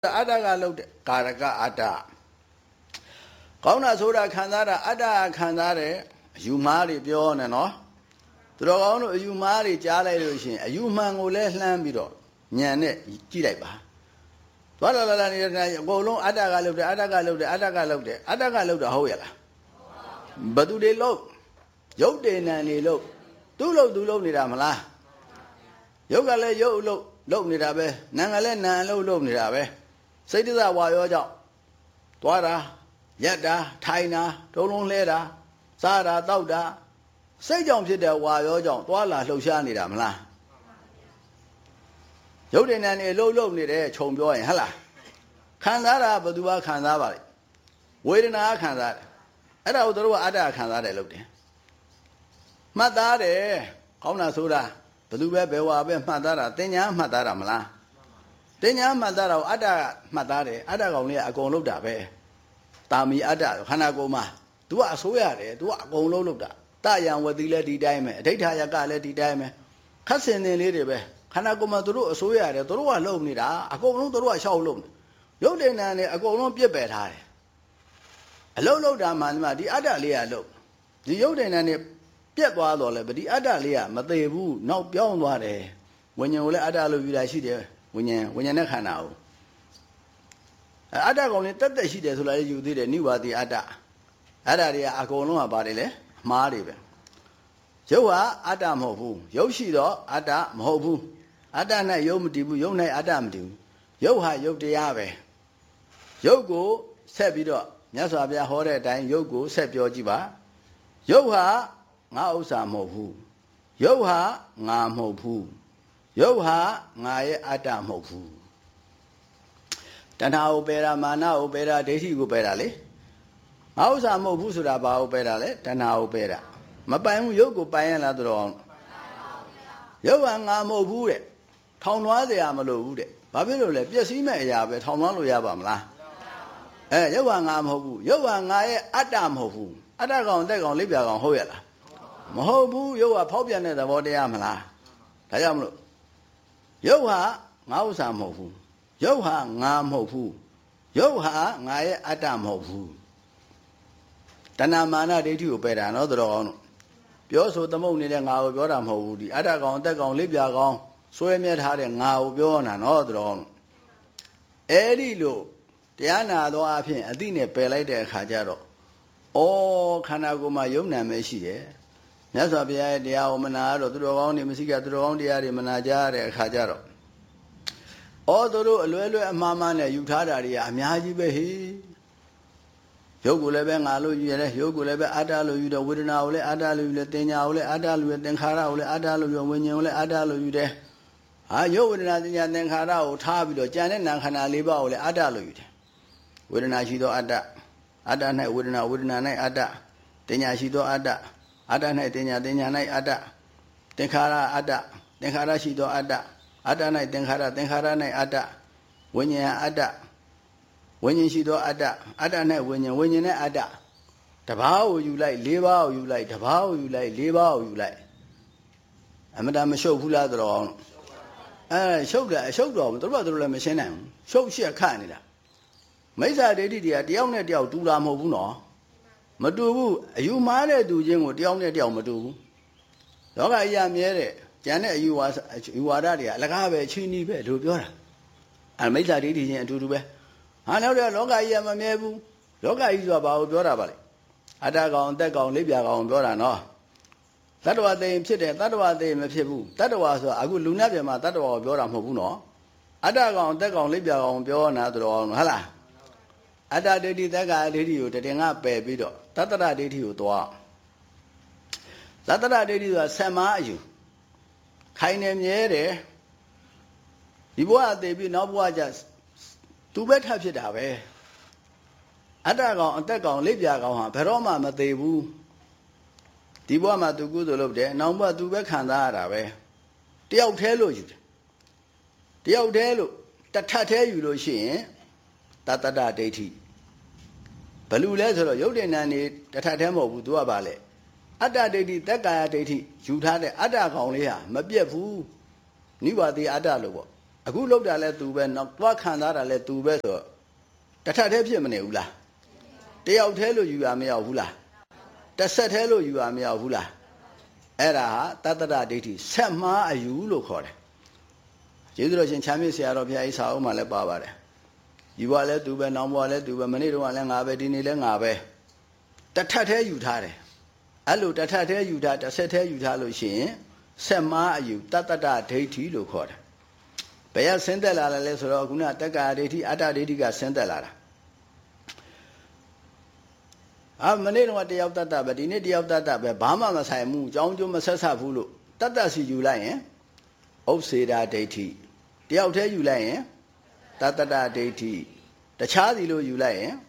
အတ္တကလို့ကာရကအတ္တကောင်းတာဆိုတာခံစားတာအတ္တခံစားတယ်အယူမှားတွေပြောနေနော်သူတော်ကောင်းတို့အယူမှားတွေကြားလိုက်လို့ရှိရင်အယူမှန်ကိုလည်းလှမ်းပြီးတော့ညံနဲ့ကြည့်လိုက်ပါသွားလာနေတဲ့အကုန်လုံးအတ္တကလို့တယ်အတ္တကလို့တယ်အတ္တကလို့တယ်အတ္တကလို့တာဟုတ်ရလားဘသူတွေလို့ရုပ်တေနံတွေလို့သူ့လို့သူလို့နေတာမလားရုပ်ကလည်းရုပ်လို့နေတာပဲနာကလည်းနာလို့နေတာပဲစိတ်တစ္ဆဝါရောကြောင့်သွားတာရက်တာထိုင်တာတုံးလုံးလဲတာစားတာတောက်တာစိတ်ကြောင့်ဖြစ်တဲ့ဝါရောကြောင့်သွားလာလှုပ်ရှားနေတာမလားရုပ်တည်နေလှုပ်နေတဲ့ခြုံပြောရင်ဟဟလားခံစားတာဘယ်သူကခံစားပါလဲဝေဒနာခံစားတယ်အဲ့ဒါကိုတို့ကအတ္တခံစားတယ်လို့တယ်မှတ်သားတယ်ကောင်းတာဆိုတာဘယ်သူပဲဘယ်ဝါပဲမှတ်သားတာတင်ညာမှတ်သားတာမလားတင်ညာမှတ်သားတာကိုအတ္တမှတ်သားတယ်အတ္တကောင်လေးကအကုန်လုပ်တာပဲတာမီအတ္တခန္ဓာကိုယ်မှာ तू ကအစိုးရတယ် तू ကအကုန်လုံးလုပ်တာတယံဝတိလည်းဒီတိုင်းပဲအဋိဋ္ဌာယကလည်းဒီတိုင်းပဲခတ်စင်တင်လေးတွေပဲခန္ဓာကိုယ်မှာသူတို့အစိုးရတယ်သူတို့ကလုပ်နေတာအကုန်လုံးသူတို့ကရှောက်လုပ်နေရုပ်တည်နေတယ်အကုန်လုံးပြစ်ပယ်ထားတယ်အလုံးလုံးတာမှန်မှာဒီအတ္တလေးကလုပ်ဒီရုပ်တည်နေပြက်သွားတော့လေဒီအတ္တလေးကမသေးဘူးနောက်ပြောင်းသွားတယ်ဝိညာဉ်ကိုလည်းအတ္တလို့ယူတာရှိတယ်ဝိညာဉ်နဲ့ခန္ဓာကိုအတ္တကောင်လေးတက်ရှိတယ်ဆိုလာယူသေးတယ်နိဝါတိအတ္တအဲ့ဒါတွေကအကုန်လုံးကပါတယ်လေအမှားတွေပဲရုပ်ဟာအတ္တမဟုတ်ဘူးရုပ်ရှိတော့အတ္တမဟုတ်ဘူးအတ္တနဲ့ရုပ်မတည်ဘူးရုပ်နဲ့အတ္တမတည်ဘူးရုပ်ဟာရုပ်တရားပဲရုပ်ကိုဆက်ပြီးတော့မြတ်စွာဘုရားဟောတဲ့အတိုင်းရုပ်ကိုဆက်ပြောကြည့်ပါရုပ်ဟာငါဥစ္စာမဟုတ်ဘူးရုပ်ဟာငါမဟုတ်ဘူးရုပ်ဟာငါရဲ့အတ္တမဟုတ်ဘူးတဏှာကိုပယ်တာမာနကိုပယ်တာဒိဋ္ဌိကိုပယ်တာလေငါဥစ္စာမဟုတ်ဘူးဆိုတာဘာကိုပယ်တာလဲတဏှာကိုပယ်တာမပိုင်ဘူးရုပ်ကိုပိုင်ရလားတော်အောင်ရုပ်ဟာငါမဟုတ်ဘူးတဲ့ထောင်လွှားเสียမလို့ဘူးတဲ့ဘာဖြစ်လို့လဲပျက်စီးမဲ့အရာပဲထောင်လွှားလို့ရပါမလားရုပ်ဟာငါမဟုတ်ဘူးရုပ်ဟာငါရဲ့အတ္တမဟုတ်ဘူးအတ္တကောင်တက်ကောင်လိပ်ပြကောင်ဟုတ်ရလားမဟုတ်ဘူးရုပ်ဟာဖောက်ပြန်တဲ့သဘောတရားမလားဒါကြောင့်မလို့ရုပ်ဟာငါဥစ္စာမဟုတ်ဘူးရုပ်ဟာငါမဟုတ်ဘူးရုပ်ဟာငါရဲ့အတ္တမဟုတ်ဘူးတဏမာနဒိဋ္ဌိကိုပယ်တာနော်တော်ကောင်းတို့ပြောဆိုသမုတ်နေတဲ့ငါကိုပြောတာမဟုတ်ဘူးဒီအတ္တကောင်အသက်ကောင်လိပ်ပြကောင်ဆွဲမြဲထားတဲ့ငါကိုပြောတာနော်တော်ကောင်းတို့အဲ့ဒီလိုတရားနာသောအဖြစ်အတိနဲ့ပယ်လိုက်တဲ့အခါကျတော့ဩခန္ဓာကိုယ်မှာယုံနာမဲရှိတယ်မြတ်စွာဘုရားရဲ့တရားကိုမနာတော့သူတော်ကောင်းတွေမရှိကြသူတော်ကောင်းတရားတွေမနာကြတဲ့အခါကျတော့သူတို့အလွဲလွဲအမှားမှားနဲ့ယူထားတာတွေကအများကြီးပဲဟေးရုပ်ကိုလည်းပဲငါလို့ယူရတယ်ရုပ်ကိုလည်းပဲအတ္တလို့ယူတယ်ဝေဒနာကိုလည်းအတ္တလို့ယူတယ်တင်ညာကိုလည်းအတ္တလို့ယူတယ်သင်္ခါရကိုလည်းအတ္တလို့ယူဝိညာဉ်ကိုလည်းအတ္တလို့ယူတယ်ရုပ်ဝေဒနာတင်ညာသင်္ခါရကိုထားပြီးတော့ကြံတဲ့နာခန္ဓာ၄ပါးကိုလည်းအတ္တလို့ယူတယ်ဝေဒနာရှိသောအတ္တအတ္တ၌ဝေဒနာ၌အတ္တတင်ညာရှိသောအတ္တအတ္တ၌တင်ညာ၌အတ္တသင်္ခါရအတ္တသင်္ခါရရှိသောအတ္တအတ္တ၌သင်္ခါရ၌အတ္တဝိညာဉ်အတ္တဝိညာဉ်ရှိသောအတ္တအတ္တ၌ဝိညာဉ်နဲ့အတ္တတဘာကိုယူလိုက်၄ပါးကိုယူလိုက်တဘာကိုယူလိုက်၄ပါးကိုယူလိုက်အမတမရှုပ်ဘူးလားတော်အောင်ရှုပ်တယ်အရှုပ်တော်တို့လည်းမရှင်းနိုင်ဘူးရှုပ်ရှက်ခတ်နေတာမိစ္ဆာဒိဋ္ဌိတွေကတယောက်နဲ့တယောက်တူတာမဟုတ်ဘူးနော်မတူဘူးအယူမှားတဲ့သူချင်းကိုတယောက်နဲ့တယောက်မတူဘူးလောကအရာမြဲတဲ့ကျန်တဲ့အယူဝါဒတွေကအလကားပဲချင်းနီးပဲလို့ပြောတာမိစ္ဆာဒိဋ္ဌိချင်းအတူတူပဲနောက်တော့လောကကြီးကမမြဲဘူးလောကကြီးဆိုတာဘာကိုပြောတာပါလဲအတ္တကောင်အသက်ကောင်လိပ်ပြကောင်ပြောတာနော်တတ္တဝါသိရင်ဖြစ်တယ်တတ္တဝါသိရင်မဖြစ်ဘူးတတ္တဝါဆိုတာအခုလူနာပြန်မှာတတ္တဝါကိုပြောတာမဟုတ်ဘူးနော်အတ္တကောင်အသက်ကောင်လိပ်ပြကောင်ပြောနာဆိုတော့ဟုတ်လားအတ္တဒိဋ္ဌိသက္ကာဒိဋ္ဌိကိုတည်ငါပယ်ပြီးတော့တတ္တရဒိဋ္ဌိကိုသွားတတ္တရဒိဋ္ဌိဆိုတာဆက်မားအယူခိုင်နေမြဲတယ်ဒီဘဝအသေးပြီးနောက်ဘဝကျသူပဲထပ်ဖြစ်တာပဲအတ္တကောင်အသက်ကောင်လိပ်ပြကောင်ဟာဘယ်တော့မှမသေးဘူးဒီဘဝမှာသူကုသိုလ်လုပ်တယ်နောက်ဘဝသူပဲခံစားရတာပဲတယောက်တည်းလို့ယူတယ်တယောက်တည်းလို့တထပ်တည်းယူလို့ရှိရင်တတ္တရဒိဋ္ဌိဘလူလဲဆိုတော့ရုပ်တည်နာနေတထပ်တည်းမဟုတ်ဘူးသူကပါလေအတ္တဒိဋ္ဌိသက်ကာယဒိဋ္ဌိယူထားတဲ့အတ္တကောင်လေးဟာမပြတ်ဘူးနိဝါတိအတ္တလို့ပေါ့အခုလောက်တာလဲသူပဲနောက်သွားခံစားတာလဲသူပဲဆိုတော့တထထဲဖြစ်မနေဘူးလားတယောက်တည်းလို့ယူရမရောက်ဘူးလားတစ်ဆက်တည်းလို့ယူရမရောက်ဘူးလားအဲ့ဒါဟာတတ္တရဒိဋ္ဌိဆက်မှားအယူလို့ခေါ်တယ်ကျေးဇူးတော်ရှင်ချမ်းမြေ့ဆရာတော်ဘုရားဤစာအုပ်မှာလည်းပါပါတယ်ဒီဘဝလဲသူပဲနောက်ဘဝလဲသူပဲမနေ့တုန်းကလည်းငါပဲဒီနေ့လည်းငါပဲတထထဲယူထားတယ်အဲ့လိုတထထဲယူထားတစ်ဆက်ထဲယူထားလို့ရှိရင်ဆက်မားအယူတတ္တရဒိဋ္ဌိလို့ခေါ်တယ်ဘယ်ကဆင်းသက်လာလဲဆိုတော့ခုနတက္ကာဒိဋ္ဌိအတ္တဒိဋ္ဌိကဆင်းသက်လာတာမနေ့တုန်းကတယောက်တတ္တပဲဒီနေ့တယောက်တတ္တပဲဘာမှမဆိုင်ဘူးအကြောင်းကျိုးမဆက်ဆက်ဘူးလို့တတ္တစီယူလိုက်ရင်ဥစ္စေတာဒိဋ္ဌိတယောက်တည်းယူလိုက်ရင်တတ္တရဒိဋ္ဌိတခြားစီလို့ယူလိုက်ရင်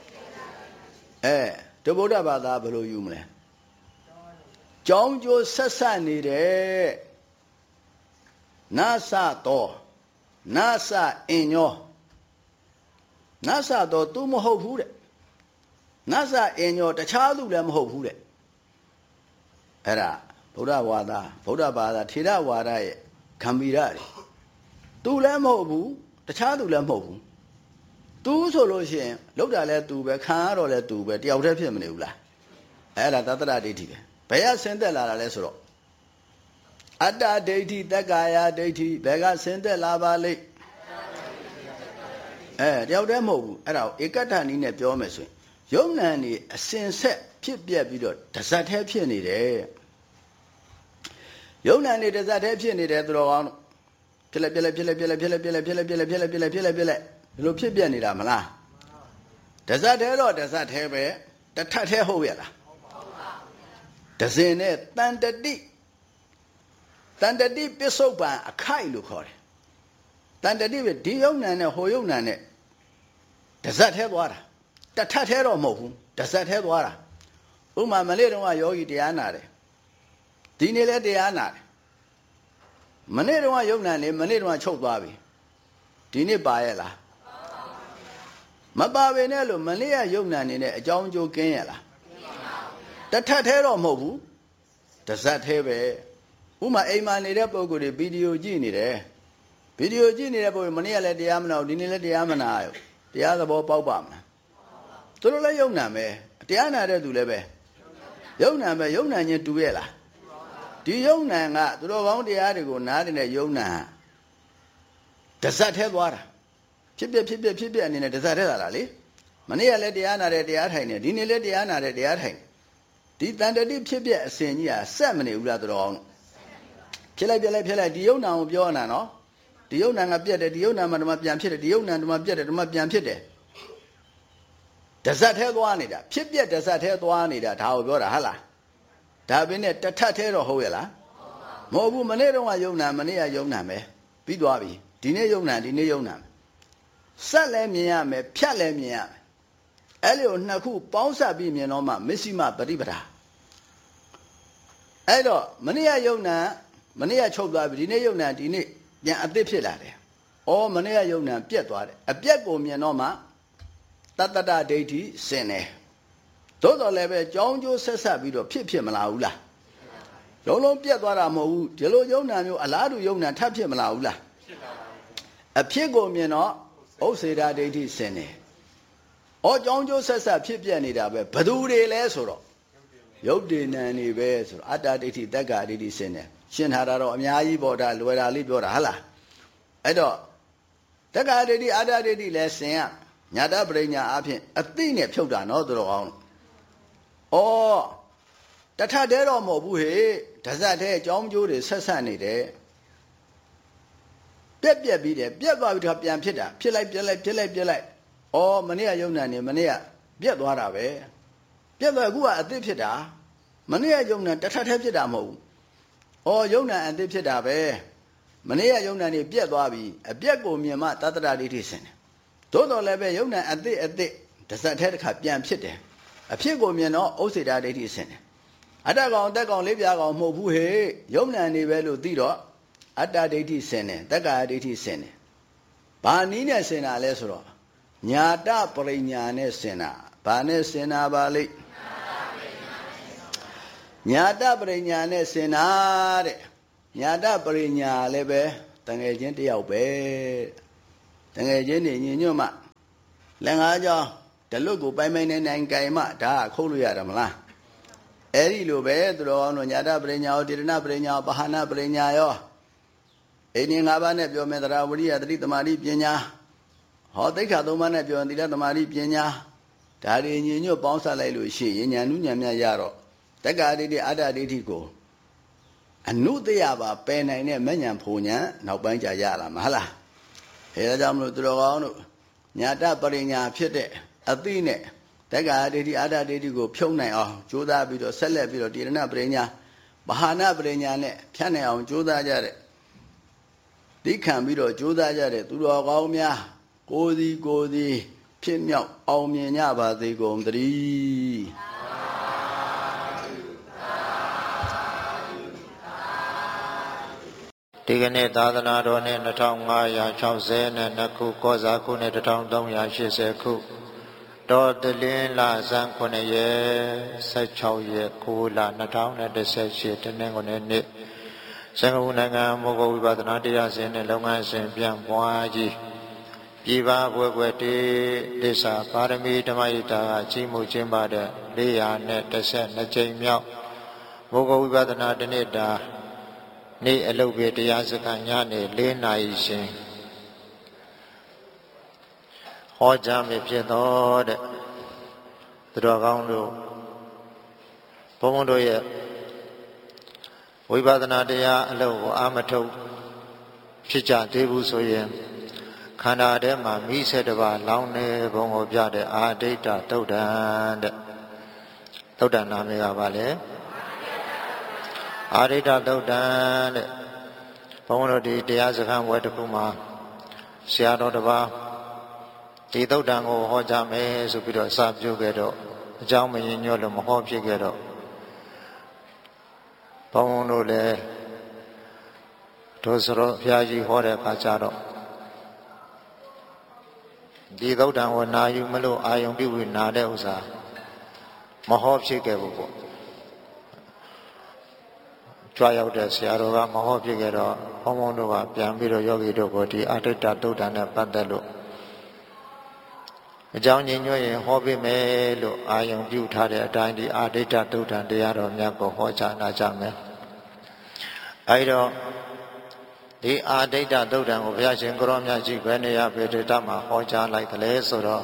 ဒုဗုဒ္ဓဘာသာဘယ်လိုယူမလဲကြောင်းကျိုးဆက်ဆက်နေတဲ့နာသတော်နာသအင်ညောနာသတော်သူမဟုတ်ဘူးတဲ့နာသအင်ညောတခြားသူလည်းမဟုတ်ဘူးတဲ့အဲ့ဒါဗုဒ္ဓဝါဒဗုဒ္ဓဘာသာထေရဝါဒရဲ့ဂမ်ဘီရတွေသူလည်းမဟုတ်ဘူးတခြားသူလည်းမဟုတ်ဘူးသူဆိုလို့ရှိရင်လောက်တာလဲသူပဲခံရတော့လဲသူပဲတယောက်တည်းဖြစ်မနေဘူးလားအဲ့ဒါတတ္တရဒိဋ္ဌိပဲဘယ်ကဆင်းသက်လာတာလဲဆိုတော့အတ္တဒိဋ္ဌိတက္ကာယဒိဋ္ဌိဘယ်ကဆင်းသက်လာပါလိမ့်တယောက်တည်းမဟုတ်ဘူးအဲ့ဒါကိုဧကတ္ထနီးနဲ့ပြောမယ်ဆိုရင်ယုံ nant နေအစင်ဆက်ဖြစ်ပြက်ပြီးတော့တစက်တည်းဖြစ်နေတယ်ယုံ nant နေတစက်တည်းဖြစ်နေတယ်သူတော်ကောင်းတို့ဖြစ်လိုက်ဘယ်လိုဖြစ်ပြက်နေတာမလားတစက်တည်းတော့တစက်တည်းပဲတထက်တည်းဟုတ်ရလားတစင်နဲ့တန်တတိပစ္စုပန်အခိုက်လို့ခေါ်တယ်တန်တတိပဲဒီယုံ nant နဲ့ဟိုယုံ nant နဲ့တစက်တည်းသွားတာတထက်တည်းတော့မဟုတ်ဘူးတစက်တည်းသွားတာဥမာမနေ့တုန်းကယောဂီတရားနာတယ်ဒီနေ့လည်းတရားနာတယ်မနေ့တုန်းကယုံ nant နေမနေ့တုန်းကချုပ်သွားပြီဒီနေ့ပါရဲ့လားမပါဘဲနဲ့လို့မနေ့ကယုံ nant နေနဲ့အကြောင်းကျိုးကင်းရဲ့လားတထက်သေးတော့မဟုတ်ဘူးတစက်သေးပဲဥမာအိမ်မှာနေတဲ့ပုံကိုယ်တွေဗီဒီယိုကြည့်နေတယ်ဗီဒီယိုကြည့်နေတဲ့ပုံမနေ့ကလည်းတရားမနာဘူးဒီနေ့လည်းတရားမနာရဘူးတရားသဘောပေါက်ပါမလားသူတို့လည်းယုံ nant ပဲတရားနာတဲ့သူလည်းပဲယုံ nant ပဲယုံ nant ချင်းတူရဲ့လားဒီယုံ nant ကသူတော်ကောင်းတရားတွေကိုနားနေတဲ့ယုံ nant တစက်သေးသွားတာဖြစ်ပြအနေနဲ့တစက်သေးလာတာလေမနေ့ကလည်းတရားနာတဲ့တရားထိုင်နေဒီနေ့လည်းတရားနာတဲ့တရားထိုင်ဒီတန်တတိဖြစ်ပြအစဉ်ကြီးဟာစက်မနေဘူးလားသူတော်ကောင်းဖြစ်လိုက်ဒီယုံ nant ကိုပြောနေတာနော်ဒီယုံ nant ကပြက်တယ်ဒီယုံ nant မှာဒီမှာပြန်ဖြစ်တယ်ဒီယုံ nant ဒီမှာပြက်တယ်ဒီမှာပြန်ဖြစ်တယ်တစက်သေးသွားနေတာဖြစ်ပြတစက်သေးသွားနေတာဒါကိုပြောတာဟုတ်လားဒါပဲနဲ့တထက်သေးတော့ဟုတ်ရဲ့လားမဟုတ်ဘူးမနေ့တုန်းကယုံ nant မနေ့ကယုံ nant ပဲပြီးသွားပြီဒီနေ့ယုံ nant ဒီနေ့ယုံ nant စက်လည်းမြင်ရမယ်ဖြတ်လည်းမြင်ရမယ်အဲ့လိုနှစ်ခုပေါင်းစပ်ပြီးမြင်တော့မှမစ္စည်းမပฏิပဒါအဲ့တော့မနေ့ကယုံ nant မနေ့ကချုပ်သွားပြီဒီနေ့ယုံ nant ဒီနေ့ပြန်အသစ်ဖြစ်လာတယ်ဩမနေ့ကယုံ nant ပြက်သွားတယ်အပြက်ကိုမြင်တော့မှတတ္တရဒိဋ္ဌိစင်တယ်သို့တော်လည်းပဲကြောင်းကျိုးဆက်ဆက်ပြီးတော့ဖြစ်မလာဘူးလားလုံးပြက်သွားတာမဟုတ်ဘူးဒီလိုယုံ nant မျိုးအလားတူယုံ nant ထပ်ဖြစ်မလာဘူးလားအဖြစ်ကိုမြင်တော့ဥစ္စေတာဒိဋ္ဌိစင်တယ်ဩကြောင်းကျိုးဆက်ဆက်ဖြစ်ပြနေတာပဲဘသူတွေလဲဆိုတော့ယုတ်တေနံနေပဲဆိုတော့အတ္တဒိဋ္ဌိတက္ကာဒိဋ္ဌိစင်တယ်ရှင်းထားတာတော့အများကြီးပေါ့ဒါလွယ်တာလေးပြောတာဟုတ်လားအဲ့တော့တက္ကာဒိဋ္ဌိအတ္တဒိဋ္ဌိလဲစင်ရညာတပရိညာအဖြစ်အသိနဲ့ဖြုတ်တာနော်သူတော်ကောင်းဩတထတဲတော့မဟုတ်ဘူးဟေ့ဓဇတ်တဲ့အကြောင်းကျိုးတွေဆက်ဆက်နေတယ်ပြက်ပြီးတယ်ပြက်သွားပြီးတော့ပြန်ဖြစ်တာဖြစ်လိုက်ဩမနေ့ကယုံ nant နေမနေ့ကပြက်သွားတာပဲပြက်သွားအခုကအသစ်ဖြစ်တာမနေ့ကယုံ nant တထထဲဖြစ်တာမဟုတ်ဘူးဩယုံ nant အသစ်ဖြစ်တာပဲမနေ့ကယုံ nant နေပြက်သွားပြီအပြက်ကိုမြင်မှတတ္တရဒိဋ္ဌိစင်တယ်သို့တော်လည်းပဲယုံ nant အသစ်တစက်ထဲတစ်ခါပြန်ဖြစ်တယ်အဖြစ်ကိုမြင်တော့ဥစ္စေတာဒိဋ္ဌိစင်တယ်အတ္တကောင်တက်ကောင်လေးပြားကောင်မဟုတ်ဘူးဟေ့ယုံ nant နေပဲလို့သိတော့အတ္တဒိဋ္ဌိစင်တယ်တက္ကာဒိဋ္ဌိစင်တယ်ဘာနည်းနဲ့စင်တာလဲဆိုတော့ညာတပရိညာနဲ့စင်တာဘာနဲ့စင်တာပါလိမ့်ညာတပရိညာနဲ့စင်တာတဲ့ညာတပရိညာလည်းပဲတငယ်ချင်းတယောက်ပဲတငယ်ချင်းနေညညွတ်မှလက်ငါးကြောင်းတလွတ်ကိုပိုင်ပိုင်နိုင်ကြိုင်မှဒါကခုတ်လို့ရတယ်မလားအဲ့ဒီလိုပဲသူတော်ကောင်းတို့ညာတပရိညာရောတိရဏပရိညာရောပဟာနာပရိညာရောအိန္ဒိ၅ပါးနဲ့ပြောမယ်သရဝရိယတတိတမာတိပညာဟောသိက္ခာ၃ပါးနဲ့ပြောရင်သီလတမာတိပညာဒါတွေညညွတ်ပေါင်းစပ်လိုက်လို့ရှိရင်ဉာဏ်နုဉာဏ်မြတ်ရတော့တက္ကာဒိဋ္ဌိအတ္တဒိဋ္ဌိကိုအနုတ္တယပါပယ်နိုင်တဲ့မဉ္ဇဉ်ဖုန်ဉဏ်နောက်ပိုင်းကြရလာမဟုတ်လားအဲဒါကြောင့်မလို့သူတော်ကောင်းတို့ညာတပရိညာဖြစ်တဲ့အသိနဲ့တက္ကာဒိဋ္ဌိအတ္တဒိဋ္ဌိကိုဖြုံးနိုင်အောင်ကြိုးစားပြီးတော့ဆက်လက်ပြီးတော့တိရဏပရိညာမဟာနာပရိညာနဲ့ဖြတ်နိုင်အောင်ကြိုးစားကြတဲ့ဒီခံပြီးတော့ကြိုးစားကြတဲ့သူတော်ကောင်းများကိုယ်စီဖြစ်မြောက်အောင်မြင်ကြပါစေကုန်သတည်းဒီကနေ့သာသနာတော်နှစ်2562ခုကောဇာခုနှစ်1380ခုတော်တလင်းလဇန်9ရက်16ရက်9လ2018တနင်္ဂနွေနေ့စင်္ကာပူနိုင်ငံမိုးကုတ်ဝိပဿနာတရားစင်နဲ့လုပ်ငန်းစဉ်ပြန်ပွားကြီးပြည်ပဘွယ်တေဒိသပါရမီဓမ္မယတာကကြီးမှုကျင်းပတဲ့412ကြိမ်မြောက်မိုးကုတ်ဝိပဿနာတနေ့တာနေ့အလုပ်ပဲတရားစခန်းညနေ4နာရီရှင်ဟောကြားမိဖြစ်တော်တဲ့သူတော်ကောင်းတို့ဘုန်းဘုန်းတို့ရဲ့ဝိပဿနာတရားအလုပ်ကိုအာမထုတ်ဖြစ်ကြသေးဘူးဆိုရင်ခန္ဓာထဲမှာမိ7ပါးလောင်းနေဘုံကိုပြတဲ့အာဒိဋ္ဌသုတ်တံတဲ့သုတ်တံနာမည်ကပါလေအာဒိဋ္ဌသုတ်တံတဲ့ဘုန်းတော်ဒီတရားစခန်းဝဲတစ်ခုမှာဆရာတော်တစ်ပါးဒီသုတ်တံကိုဟောကြားမယ်ဆိုပြီးတော့စပြုခဲ့တော့အကြောင်းမရင်ညွတ်လို့မဟောဖြစ်ခဲ့တော့ဘုန်းတို့လည်းတို့ဆိုတော့ဘုရားကြီးဟောတဲ့အခါကျတော့ဒီသုတ်တံကိုနာယူမလို့အာယုံပြုပြီးနာတဲ့ဥစ္စာမဟောဖြစ်ခဲ့ဘူးပေါ့ကြွားရောက်တဲ့ဆရာတော်ကမဟောဖြစ်ခဲ့တော့ဘုန်းဘုန်းတို့ကပြန်ပြီးတော့ယောဂီတို့ကိုဒီအာဒိဋ္ဌသုတ်တံနဲ့ပတ်သက်လို့အကြောင်းညင်ညွှန်ရင်ဟောပေးမယ်လို့အာယုံပြုထားတဲ့အတိုင်းဒီအာဒိဋ္ဌသုတ်တံတရားတော်များကိုဟောကြားနာကြမယ်အဲဒီတော့ဒီအာဒိဋ္ဌသုတ်တံကိုဘုရားရှင်ကိုရောမြတ်ကြီးဘယ်နေရာဘယ်ဒေသမှာဟောကြားလိုက်တယ်လဲဆိုတော့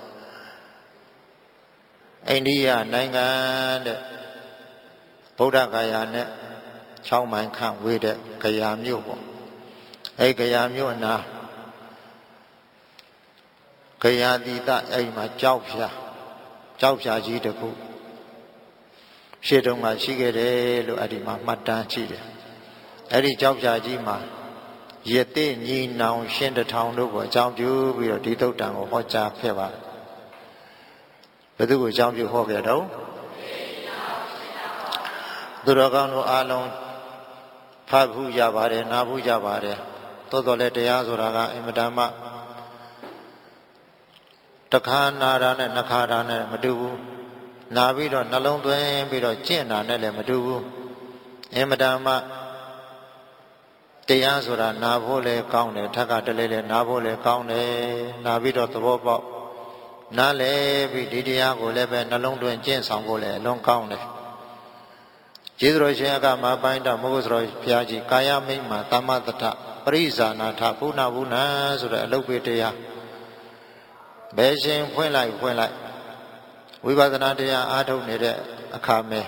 အိန္ဒိယနိုင်ငံတဲ့ဗုဒ္ဓဂယာနဲ့6မိုင်ခန့်ဝေးတဲ့ဂယာမြို့ပေါ့အဲဒီဂယာမြို့အနားဂယာတိတအဲ့မှာကြောက်ဖြာကြီးတခုရှေ့တုန်းကရှိခဲ့တယ်လို့အဲ့ဒီမှာမှတ်တမ်းရှိတယ်အဲ့ဒီကြောက်ဖြာကြီးမှာရတိညီနောင်ရှင်းတထောင်တို့ကိုအကြောင်းပြုပြီးတော့ဒီသုတ်တံကိုဟောကြားခဲ့ပါတယ်ဘယ်သူကိုအကြောင်းပြုဟောခဲ့တော့သူတော်ကောင်းတို့အားလုံးဖတ်ဖို့ရပါတယ်နားဖို့ရပါတယ်သို့တော်လည်းတရားဆိုတာကအင်မတန်မှတခါနာတာနဲ့နှစ်ခါတာနဲ့မတူဘူးနာပြီးတော့နှလုံးသွင်းပြီးတော့ကျင့်တာနဲ့လည်းမတူဘူးအင်မတန်မှတရားဆိုတာနာဖို့လည်းကောင်းတယ်ထက်ကတလဲလဲနာဖို့လည်းကောင်းတယ်နာပြီးတော့သဘောပေါက်နားလဲပြီးဒီတရားကိုလည်းပဲနှလုံးသွင်းကျင့်ဆောင်ဖို့လည်းအလွန်ကောင်းတယ်ကျေးဇူးတော်ရှင်အကမပိုင်းတော်မိုးစတော်ဘုရားကြီးကာယမိတ်မှာသမ္မတထပရိဇာနာထဘုနာဘုနာဆိုတဲ့အလုပ်ပေတရားဘယ်ရှင်ဖွင့်လိုက်ဝိပဿနာတရားအားထုတ်နေတဲ့အခါမဲ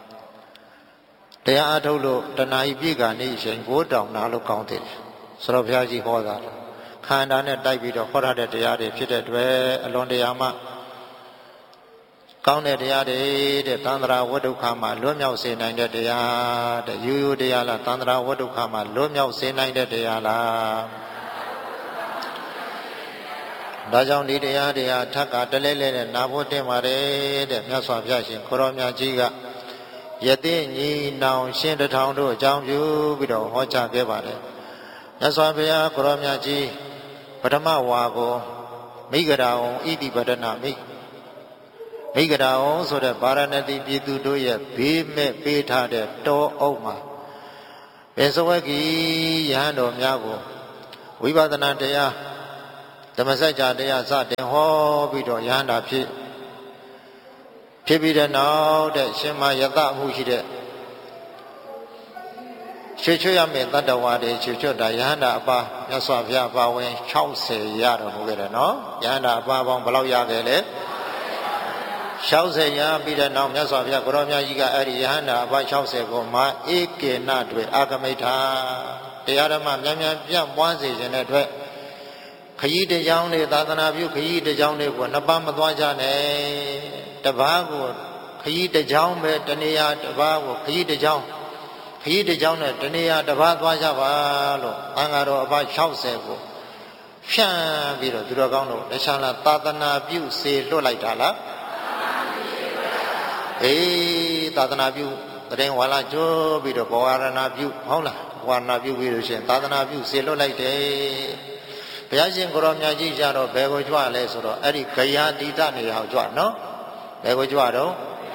တရားအားထုတ်လို့တဏှာဤပြည့်ကနေရှင်ကိုတောင်နာလို့ကောင်းတယ်ဆိုတော့ဘုရားကြီးဟောတာခန္ဓာနဲ့တိုက်ပြီးတော့ဟောရတဲ့တရားတွေဖြစ်တဲ့အတွက်အလွန်တရာမှကောင်းတဲ့တရားတွေတဲ့သန္တရာဝတ္တုခမှာလွတ်မြောက်စေနိုင်တဲ့တရားတဲ့ရိုးရိုးတရားလားသန္တရာဝတ္တုခမှာလွတ်မြောက်စေနိုင်တဲ့တရားလားဒါကြောင့်ဒီတရားတရားထက်ကတလဲလဲနဲ့နာဖို့တင်ပါတယ်တဲ့မြတ်စွာဘုရားရှင်ကိုရောမြတ်ကြီးကယသိညီနောင်ရှင်းတထောင်တို့အကြောင်းပြုပြီးတော့ဟောကြားခဲ့ပါတယ်မြတ်စွာဘုရားကိုရောမြတ်ကြီးပထမဝါကိုမိဂရာဝံဣတိပဒနာမိဂရာဝံဆိုတဲ့ဗာရဏသီပြည်သူတို့ရဲ့ဘေးမဲ့ပေးထားတဲ့တောအုပ်မှာပင်စဝကီယဟန်တော်များကိုဝိပဿနာတရားဓမ္မစကြာတရားစတင်ဟောပြီးတော့ယဟန္တာဖြစ်ပြီးတဲ့နောက်တဲ့ရှင်မယတမှုရှိတဲ့ချွေချွတ်ရမယ့်တတ္တဝါတွေချွေချွတ်တာယဟန္တာအပါမြတ်စွာဘုရားပါဝင်60ရတော်မူခဲ့တယ်နော်ယဟန္တာအပါပေါင်းဘယ်လောက်ရခဲ့လဲ60ရပြီးတဲ့နောက်မြတ်စွာဘုရားကိုရောမြတ်ကြီးကအဲ့ဒီယဟန္တာအပါ60ကိုမာဧကေနတွေအာဂမိဋ္ဌာတရားဓမ္မမြန်မြန်ပြန့်ပွားစေခြင်းတဲ့အတွက်ခရီးတစ်ကြောင်းတွေသာသနာပြုခရီးတစ်ကြောင်းတွေကိုနှစ်ပါးမသွားကြနဲ့တပားကိုခရီးတစ်ကြောင်းပဲတနေရာတပားကိုခရီးတစ်ကြောင်းနဲ့တနေရာတပားသွားကြပါလို့သံဃာတော်အပါ60ကိုဖြန့်ပြီးတော့သူတော်ကောင်းတို့လက်ချလာသာသနာပြုစေလွတ်လိုက်တာလားအေးသာသနာပြုတရင်ဝါလာကျိုးပြီးတော့ဘောဝရဏပြုဟုတ်လားဘောဝရဏပြုပြီးလို့ရှိရင်သာသနာပြုစေလွတ်လိုက်တယ်ဘုရားရှင်ကိုရောမြတ်ကြီးကြတော့ဘယ်ကိုကြွလဲဆိုတော့အဲ့ဒီဂယာတိတနေရာကိုကြွနော်ဘယ်ကိုကြွတော့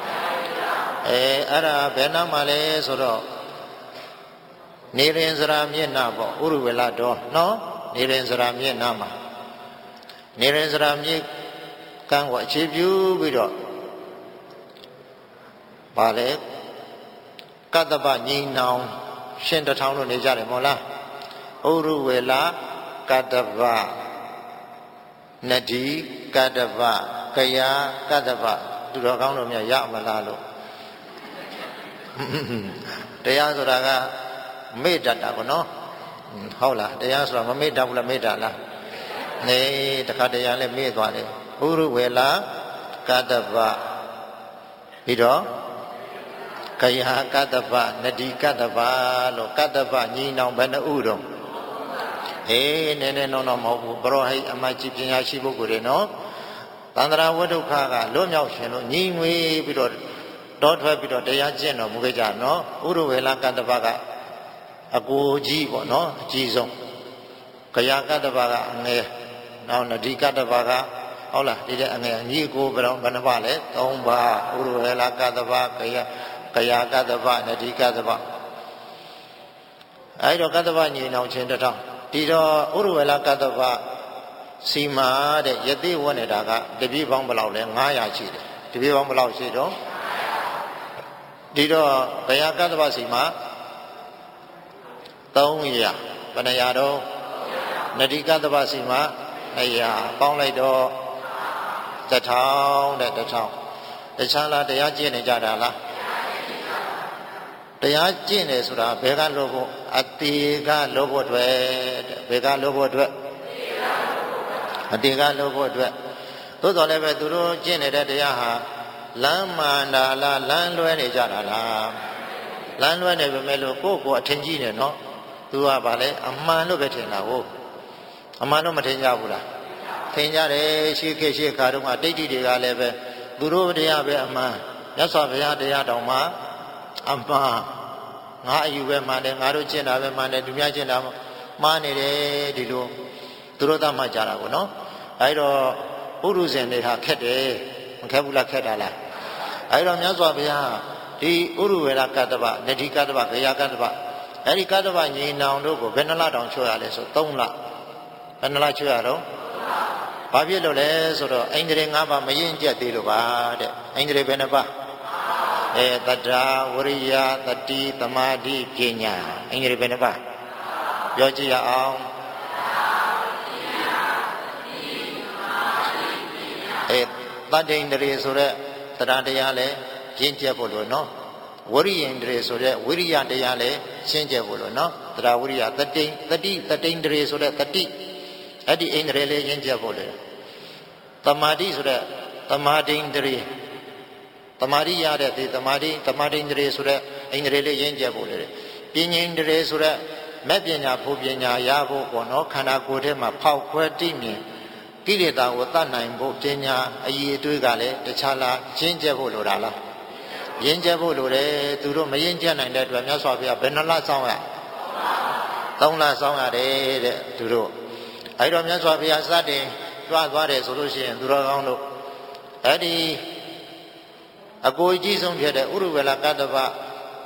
အဲ့ဒါဘယ်နာမှာလဲဆိုတော့နေရင်စရာမျက်နှာပေါ့ဥရဝေလတော်နော်နေရင်စရာမျက်နှာမှာနေရင်စရာမျက်ကန်းကိုအခြေပြုပြီးတော့ဗာလေကတ္တပညီနောင်ရှင်တထောင်လို့နေကြတယ်မဟုတ်လားဥရဝေလကတ္တပနဒီကတ္တပကယာကတ္တပသူတော်ကောင်းတို့များရမလားလို့တရားဆိုတာကမေ့တတ်တာကောနော်ဟုတ်လားတရားဆိုတာမမေ့တတ်ဘူးလားမေ့တတ်လားနေတခါတရားလည်းမေ့သွားတယ်ဥရဝေလကတ္တပပြီးတော့ကယာကတ္တပနဒီကတ္တပလို့ကတ္တပညီနောင်ဘယ်နှဥတော့အေးနည်းနည်းတော့မဟုတ်ဘူးဘရောဟိတ်အမကြီးပညာရှိပုဂ္ဂိုလ်တွေနော်သန္တရာဝိဒုက္ခကလွတ်မြောက်ရှင်လို့ညီငွေပြီးတော့တောထွက်ပြီးတော့တရားကျင့်တော်မူခဲ့ကြနော်ဥရဝေလကတ္တပကအကိုကြီးပေါ့နော်အကြီးဆုံးကယာကတ္တပကအငယ်နောက်နဒီကတ္တပကဟုတ်လားဒီတဲ့အငယ်ညီကိုဘယ်နှပါလဲ3ပါးဥရဝေလကတ္တပကယာကတ္တပနဒီကတ္တပအဲဒီတော့ကတ္တပညီနောင်ချင်းတထောင်ဒီတော့ဥရဝေလကတ္တပစီမာတဲ့ယသိဝတ်နေတာကတပည့်ပေါင်းဘယ်လောက်လဲ900ရှိတယ်တပည့်ပေါင်းဘယ်လောက်ရှိတော့ဒီတော့ဘယကတ္တပစီမာ300ဘယ်နှရာတော့နတိကတ္တပစီမာ200ပေါင်းလိုက်တော့1000တဲ့1000တခြားလားတရားကျင့်နေကြတာလားတရားကျင့်တယ်ဆိုတာဘယ်ကလို့ဖို့အတေကလို့ဖို့အတွက်ဘယ်ကလို့ဖို့အတွက်အတေကလို့ဖို့အတွက်သို့တော်လည်းပဲသူတို့ကျင့်နေတဲ့တရားဟာလမ်းမှန်တာလားလမ်းလွဲနေကြတာလားလမ်းလွဲနေပေမဲ့လို့ကိုယ့်ကိုယ်အထင်ကြီးနေနော်သူကဗာလဲအမှန်လို့ပဲထင်တာဟုတ်အမှန်လို့မထင်ကြဘူးလားထင်ကြတယ်ရှိခေတ်ရှိခါတုန်းကဒိဋ္ဌိတွေကလည်းပဲသူတို့တရားပဲအမှန်မြတ်စွာဘုရားတရားတော်မှာအမှန်ငါအယူပဲမှန်တယ်ငါတို့ကျင့်တာပဲမှန်တယ်သူများကျင့်တာမှားနေတယ်ဒီလိုသူတို့သားမှကြတာကိုနော်အဲဒီတော့ပုရုဇဉ်တွေဟာခက်တယ်မခက်ဘူးလားခက်တာလားအဲဒီတော့မြတ်စွာဘုရားဒီဥရဝေလကတ္တပနတိကတ္တပဂယာကတ္တပအဲဒီကတ္တပညီနောင်တို့ကိုဘယ်နှလတောင်ချွတ်ရလဲဆို3လဘယ်နှလချွတ်ရတော့ဘာဖြစ်လို့လဲဆိုတော့အိန္ဒြေ5ပါးမရင်ကျက်သေးလို့ပါတဲ့အိန္ဒြေဘယ်နှပါတတ္တာဝရိယတတိသမာဓိပညာအိန္ဒြေဘယ်နှပါပြောကြည့်ရအောင်တတ္တိန္ဒြေဆိုတဲ့တရားတရားလဲရင့်ကျက်ဖို့လို့နော်ဝရိယန္ဒြေဆိုတဲ့ဝိရိယတရားလဲရှင်းကျက်ဖို့လို့နော်တရားဝိရိယတတိတတိန္ဒြေဆိုတဲ့တတိအဲ့ဒီအိန္ဒြေလေးရင့်ကျက်ဖို့လေသမာဓိဆိုတဲ့သမာဓိန္ဒြေသမာဓိရတဲ့ဒီသမာဓိန္ဒြေဆိုတဲ့အိန္ဒြေလေးရင့်ကျက်ဖို့လေပညာန္ဒြေဆိုတဲ့မဲ့ပညာဖို့ပညာရဖို့ပေါ့နော်ခန္ဓာကိုယ်ထဲမှာဖောက်ခွဲတိမြင်ကိလေသာကိုတတ်နိုင်ဖို့ပညာအည်အသွေးကလည်းတခြားလားရင့်ကျက်ဖို့လိုတာလားရင့်ကျက်ဖို့လိုတယ်သူတို့မရင့်ကျက်နိုင်တဲ့အတွက်မြတ်စွာဘုရားဘယ်နှလစောင်းရ3လစောင်းရတယ်တဲ့သူတို့အဲဒီတော့မြတ်စွာဘုရားစတင်ကြွသွားတယ်ဆိုလို့ရှိရင်သူတော်ကောင်းတို့အဲ့ဒီအကိုကြီးဆုံးဖြစ်တဲ့ဥရဝေလကတ္တပ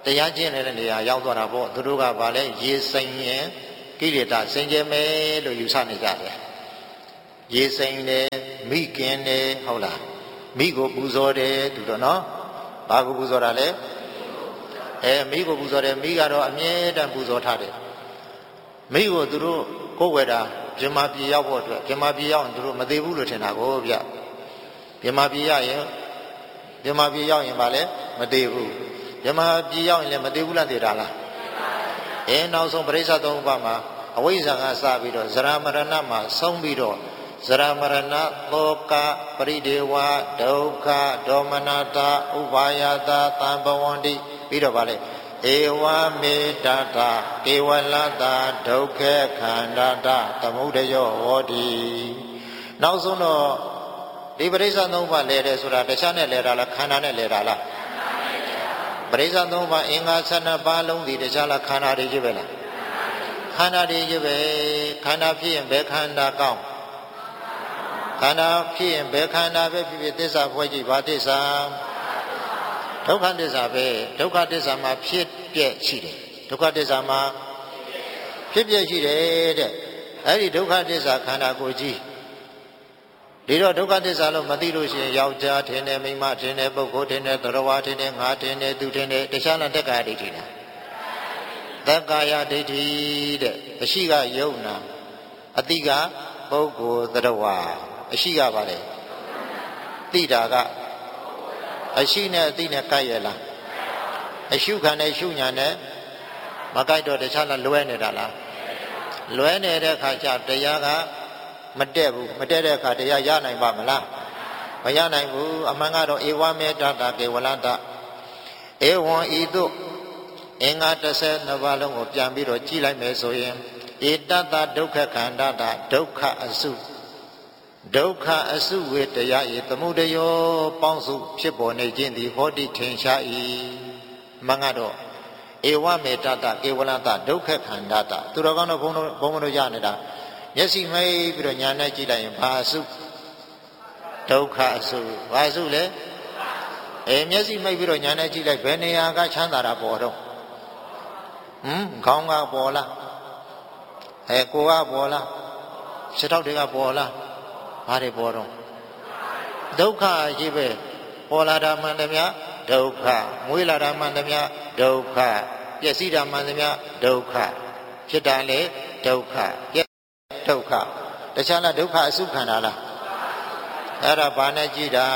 တရားကျင့်တဲ့နေရာရောက်သွားတာပေါ့သူတို့ကဗာလဲရေစိမ်ရင်ကိလေသာစင်ကြယ်မယ်လို့ယူဆနေကြတယ်ရေစိမ်တယ်မိကင်းတယ်ဟုတ်လားမိကိုပူဇော်တယ်သူတို့နော်ဘာကိုပူဇော်တာလဲမိကိုပူဇော်တယ်မိကတော့အမြဲတမ်းပူဇော်ထားတယ်မိကိုသူတို့ကိုယ်ဝယ်တာပြမပြေရောက်ဖို့အတွက်ပြမပြေရောက်ရင်သူတို့မသေးဘူးလို့ထင်တာကိုဗျပြမပြေရောက်ရင်ဗာလဲမသေးဘူးပြမပြေရောက်ရင်လည်းမသေးဘူးလားသေးတာလားနောက်ဆုံးပရိစ္ဆေသုံးပါးမှာအဝိဇ္ဇာကစပြီးတော့ဇရာမရဏမှာဆုံးပြီးတော့ဇရာမရဏသောကပရိဒေဝဒုက္ခဒေါမနတာဥပါယတာသံဘဝန္တိပြီးတော့ဗာလဲဧဝမေတ္တာကေဝလတာဒုက္ခခန္ဓာတာသမုဒယောဟောတိနောက်ဆုံးတော့ဒီပရိစ္ဆေသုံးပါးလဲတယ်ဆိုတာတရားနဲ့လဲတာလားခန္ဓာနဲ့လဲတာလားပရိစ္ဆေသုံးပါးအင်္ဂါ12ပါးလုံးဒီတရားလားခန္ဓာတွေကြီးပဲလားခန္ဓာတွေကြီးပဲခန္ဓာဖြစ်ရင်ဘယ်ခန္ဓာကောင်းခန္ဓာဖြစ်ရင်ဘယ်ခန္ဓာပဲဖြစ်ဖြစ်သစ္စာဖွဲ့ကြည့်ဘာသစ္စာဒုက္ခသစ္စာပဲဒုက္ခသစ္စာမှာဖြစ်ပြက်ရှိတယ်ဒုက္ခသစ္စာမှာဖြစ်ပြက်ရှိတယ်တဲ့အဲ့ဒီဒုက္ခသစ္စာခန္ဓာကိုကြည့်ဒီတော့ဒုက္ခသစ္စာလို့မသိလို့ရှိရင်ယောက်ျားထင်တယ်မိန်းမထင်တယ်ပုဂ္ဂိုလ်ထင်တယ်သရဝါထင်တယ်ငါထင်တယ်သူထင်တယ်တရားနဲ့တက္ကာယဒိဋ္ဌိလားတက္ကာယဒိဋ္ဌိတဲ့အရှိကယုံနာအတိကပုဂ္ဂိုလ်သရဝါအရှိကပါလေသိတာကအရှိနဲ့အသိနဲ့ကိုက်ရလားအရှုခံနဲ့ရှုညာနဲ့မကိုက်တော့တခြားလားလွဲနေတာလားလွဲနေတဲ့အခါကျတရားကမတက်ဘူးမတက်တဲ့အခါတရားရနိုင်ပါမလားမရနိုင်ဘူးအမှန်ကတော့ဧဝမေတ္တာကေဝလတဧဝံဤသို့အင်္ဂါ12ပါးလုံးကိုပြန်ပြီးတော့ကြည့်လိုက်မယ်ဆိုရင်ဧတတ္တဒုက္ခခန္ဓာတဒုက္ခအစုဒုက္ခအစုဝေတရားဤသမုဒယောပေါင်းစုဖြစ်ပေါ်နေခြင်းသည်ဟောတိထင်ရှား၏မင်္ဂတော့ဧဝမေတ္တာကေဝလတဒုက္ခခန္ဓာတသူတော်ကောင်းတို့ဘုန်းတို့ရနေတာမျက်စိမိတ်ပြီးတော့ညာနဲ့ကြည့်လိုက်ရင်ဘာအစုဒုက္ခအစုဘာအစုလဲမျက်စိမိတ်ပြီးတော့ညာနဲ့ကြည့်လိုက်ဘယ်နေရာကချမ်းသာတာပေါ်တော့ခေါင်းကပေါ်လားကိုယ်ကပေါ်လားခြေထောက်တွေကပေါ်လားဘာတွေပေါ်တော့ဒုက္ခကြီးပဲပေါ်လာတာမှန်တယ်များဒုက္ခမွေးလာတာမှန်တယ်များဒုက္ခပျက်စီးတာမှန်တယ်များဒုက္ခဖြစ်တာလေဒုက္ခဒုက္ခတခြားလားဒုက္ခအစုခန္ဓာလားအဲ့ဒါဘာနဲ့ကြည့်တာ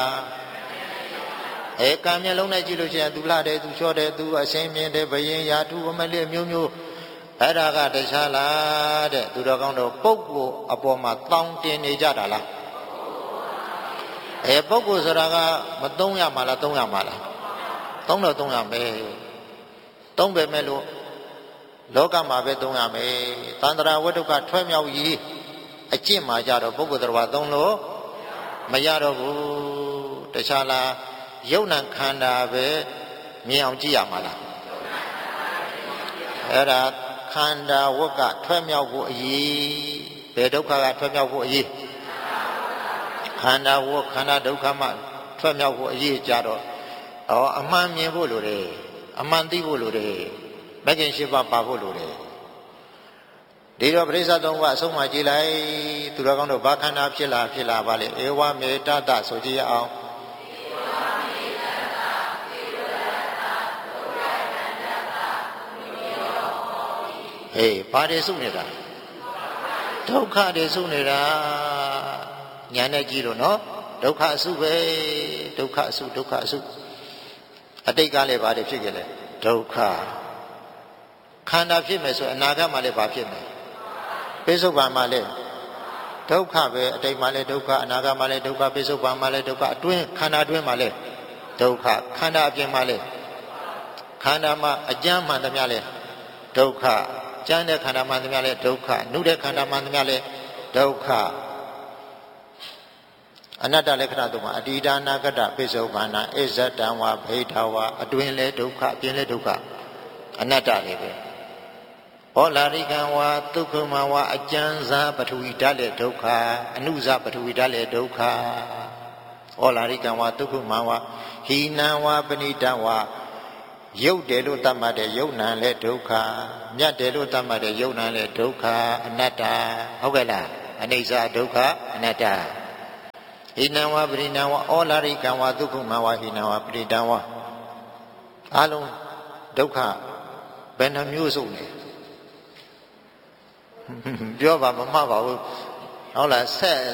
ကံမျက်လုံးနဲ့ကြည့်လို့ရှိရင်သူလှတယ်သူလျှော့တယ်သူအစင်းမြင်တယ်ဘယင်ရာထုဝမလေးမျိုးမျိုးအဲ့ဒါကတခြားလားတဲ့သူတော်ကောင်းတို့ပုဂ္ဂိုလ်အပေါ်မှာတောင်းတင်နေကြတာလားပုဂ္ဂိုလ်ဆိုတာကမသုံးရမှာလားသုံးရမှာလားသုံးတော့သုံးရမယ်သုံးပေမဲ့လို့လောကမှာပဲသုံးရမယ်သန္တရာဝတ္ထုကထွက်မြောက်ရေးအကျင့်မှာကြတော့ပုဂ္ဂိုလ်တော်သုံးလို့မရတော့ဘူးတခြားလားယုံ nant ခန္ဓာပဲမြင်အောင်ကြည့်ရမှာလားအဲ့ဒါခန္ဓာဝတ်ကထွက်မြောက်ဖို့အရေးဘယ်ဒုက္ခကထွက်မြောက်ဖို့အရေးခန္ဓာဝတ်ခန္ဓာဒုက္ခမှထွက်မြောက်ဖို့အရေးကြတော့အမှန်မြင်ဖို့လိုတယ်အမှန်သိဖို့လိုတယ်မဂ္ဂင်၈ပါးပါဖို့လိုတယ်ဒီတော့ပရိစ္ဆေသုံးပါးအဆုံးမှကြည်လိုက်သူတော်ကောင်းတို့ဘာခန္ဓာဖြစ်လာပါလေဧဝမေတ္တဆိုကြည့်ရအောင်ဘာတွေစုနေတာဒုက္ခတွေစုနေတာညာနဲ့ကြည့်လို့နော်ဒုက္ခအစုပဲဒုက္ခအစုအတိတ်ကလည်းဘာတွေဖြစ်ကြလဲဒုက္ခခန္ဓာဖြစ်မယ်ဆိုအနာဂတ်မှာလည်းဘာဖြစ်မယ်ပိဿုပန်မှာလည်းဒုက္ခပဲအတိတ်မှာလည်းဒုက္ခအနာဂတ်မှာလည်းဒုက္ခပိဿုပန်မှာလည်းဒုက္ခအတွင်းခန္ဓာအတွင်းမှာလည်းဒုက္ခခန္ဓာအပြင်မှာလည်းခန္ဓာမှာအကျမ်းမှန်သမျှလည်းဒုက္ခကျမ်းတဲ့ခန္ဓာမှန်သမျှလည်းဒုက္ခနုတဲ့ခန္ဓာမှန်သမျှလည်းဒုက္ခအနတ္တလက္ခဏာတို့မှာအတ္တိဒါနာကတ္တပိစ္ဆုပန္နာအစ္ဆတံဝါဘိဓဝါအတွင်းလည်းဒုက္ခအပြင်လည်းဒုက္ခအနတ္တတွေပဲဟောလာရိကံဝါဒုက္ခမဝါအကျဉ်းစားပထဝီဓာတ်လည်းဒုက္ခအနုဇပထဝီဓာတ်လည်းဒုက္ခဟောလာရိကံဝါဒုက္ခမဝါဟိနံဝါပဏိတံဝါရုပ်တယ်လို့သတ်မှတ်တဲ့ယုံနာလဲဒုက္ခမြတ်တယ်လို့သတ်မှတ်တဲ့ယုံနာလဲဒုက္ခအနတ္တဟုတ်ကဲ့လားအနိစ္စဒုက္ခအနတ္တဟိနံဝပရိနံဝဩလာရိကံဝဒုက္ခမဝဟိနံဝပရိတံဝအလုံးဒုက္ခဘယ်နှမျိုးစုံလဲပြောပါမမှတ်ပါဘူးဟုတ်လား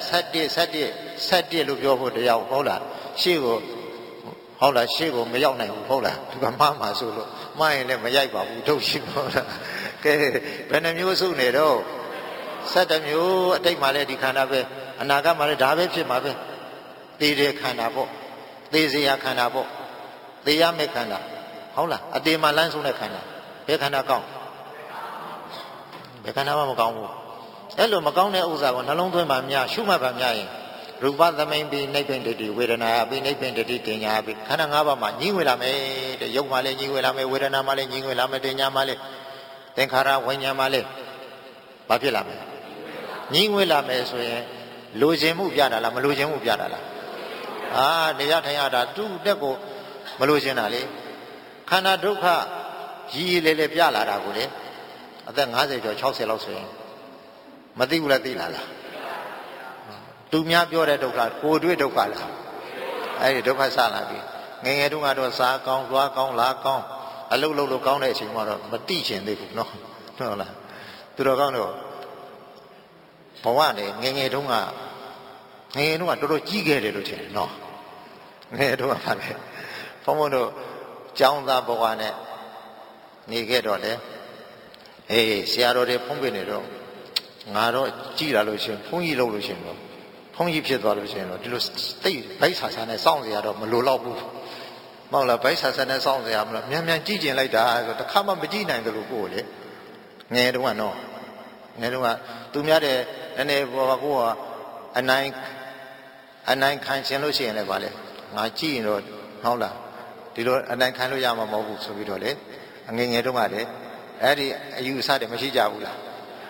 ဆက်လို့ပြောဖို့တရားဟုတ်လားရှေ့ကိုဟုတ်လားရှေ့ကိုမရောက်နိုင်ဘူးဟုတ်လားဒီကမှားမှာဆိုလို့မှားရင်လည်းမရိုက်ပါဘူးထုတ်ရှိဟုတ်လားကဲဘယ်နှမျိုးစုနေတော့17မျိုးအတိတ်မှာလည်းဒီခန္ဓာပဲအနာဂတ်မှာလည်းဒါပဲဖြစ်မှာပဲသိတဲ့ခန္ဓာပေါ့သိစရာခန္ဓာပေါ့သိရမယ့်ခန္ဓာဟုတ်လားအတေမှာလမ်းဆုံးတဲ့ခန္ဓာဘယ်ခန္ဓာကောင်းဘယ်ခန္ဓာမှမကောင်းဘူးအဲ့လိုမကောင်းတဲ့ဥစ္စာကိုနှလုံးသွင်းပါများရှုမှတ်ပါများရင်ရူပသမိန်ပိနိဗ္ဗာန်တတိဝေဒနာပိနိဗ္ဗာန်တတိတင်ညာပိခန္ဓာ၅ပါးမှာညီးဝင်လာမယ်တဲ့ယုတ်မှလည်းညီးဝင်လာမယ်ဝေဒနာမှလည်းညီးဝင်လာမယ်တင်ညာမှလည်းသင်္ခါရဝိညာဉ်မှလည်းဘာဖြစ်လာမလဲညီးဝင်လာမယ်ဆိုရင်လိုချင်မှုပြတာလားမလိုချင်မှုပြတာလားနေရထိုင်ရတာသူ့တက်ကိုမလိုချင်တာလေခန္ဓာဒုက္ခကြီးလေပြလာတာကိုလေအသက်50ကျော်60လောက်ဆိုရင်မသိဘူးလားသိလားသူများပြောတဲ့ဒုက္ခကိုတွေ့ဒုက္ခလားအဲ့ဒီဒုက္ခစလာပြီငယ်ငယ်တုန်းကတော့စားကောင်းသွားကောင်းလာကောင်းအလုတ်လုတ်လို့ကောင်းတဲ့အချိန်မှတော့မသိချင်သေးဘူးနော်ဟုတ်လားသူတော်ကောင်းတော့ဘဝနဲ့ငယ်ငယ်တုန်းကတော်တော်ကြီးခဲ့တယ်လို့ထင်တယ်နော်ငယ်တုန်းကပါလေဘုန်းဘုန်းတို့ကျောင်းသားဘဝနဲ့နေခဲ့တော့လေဆရာတော်တွေဖုံးပြနေတော့ငါတော့ကြည်လာလို့ရှင်ဘုန်းကြီးလုပ်လို့ရှင်တော့ဘုန်းကြီးဖြစ်သွားလို့ရှင်တော့ဒီလိုတိတ်ဗိုက်ဆာဆာနဲ့စောင့်เสียတော့မလိုတော့ဘူးမဟုတ်လားဗိုက်ဆာဆာနဲ့စောင့်เสียမလားမြန်ကြည့်ကျင်လိုက်တာဆိုတခါမှမကြည့်နိုင်တယ်လို့ကိုယ်လေငယ်တုန်းကတော့ငယ်တုန်းကသူများတဲ့နည်းနည်းဘောကိုကအနိုင်ခံရှင်လို့ရှိရင်လည်းဗာလေငါကြည့်ရင်တော့ဟုတ်လားဒီလိုအနိုင်ခံလို့ရမှာမဟုတ်ဘူးဆိုပြီးတော့လေငယ်တုန်းကလေအဲ့ဒီအယူအဆတွေမရှိကြဘူးလား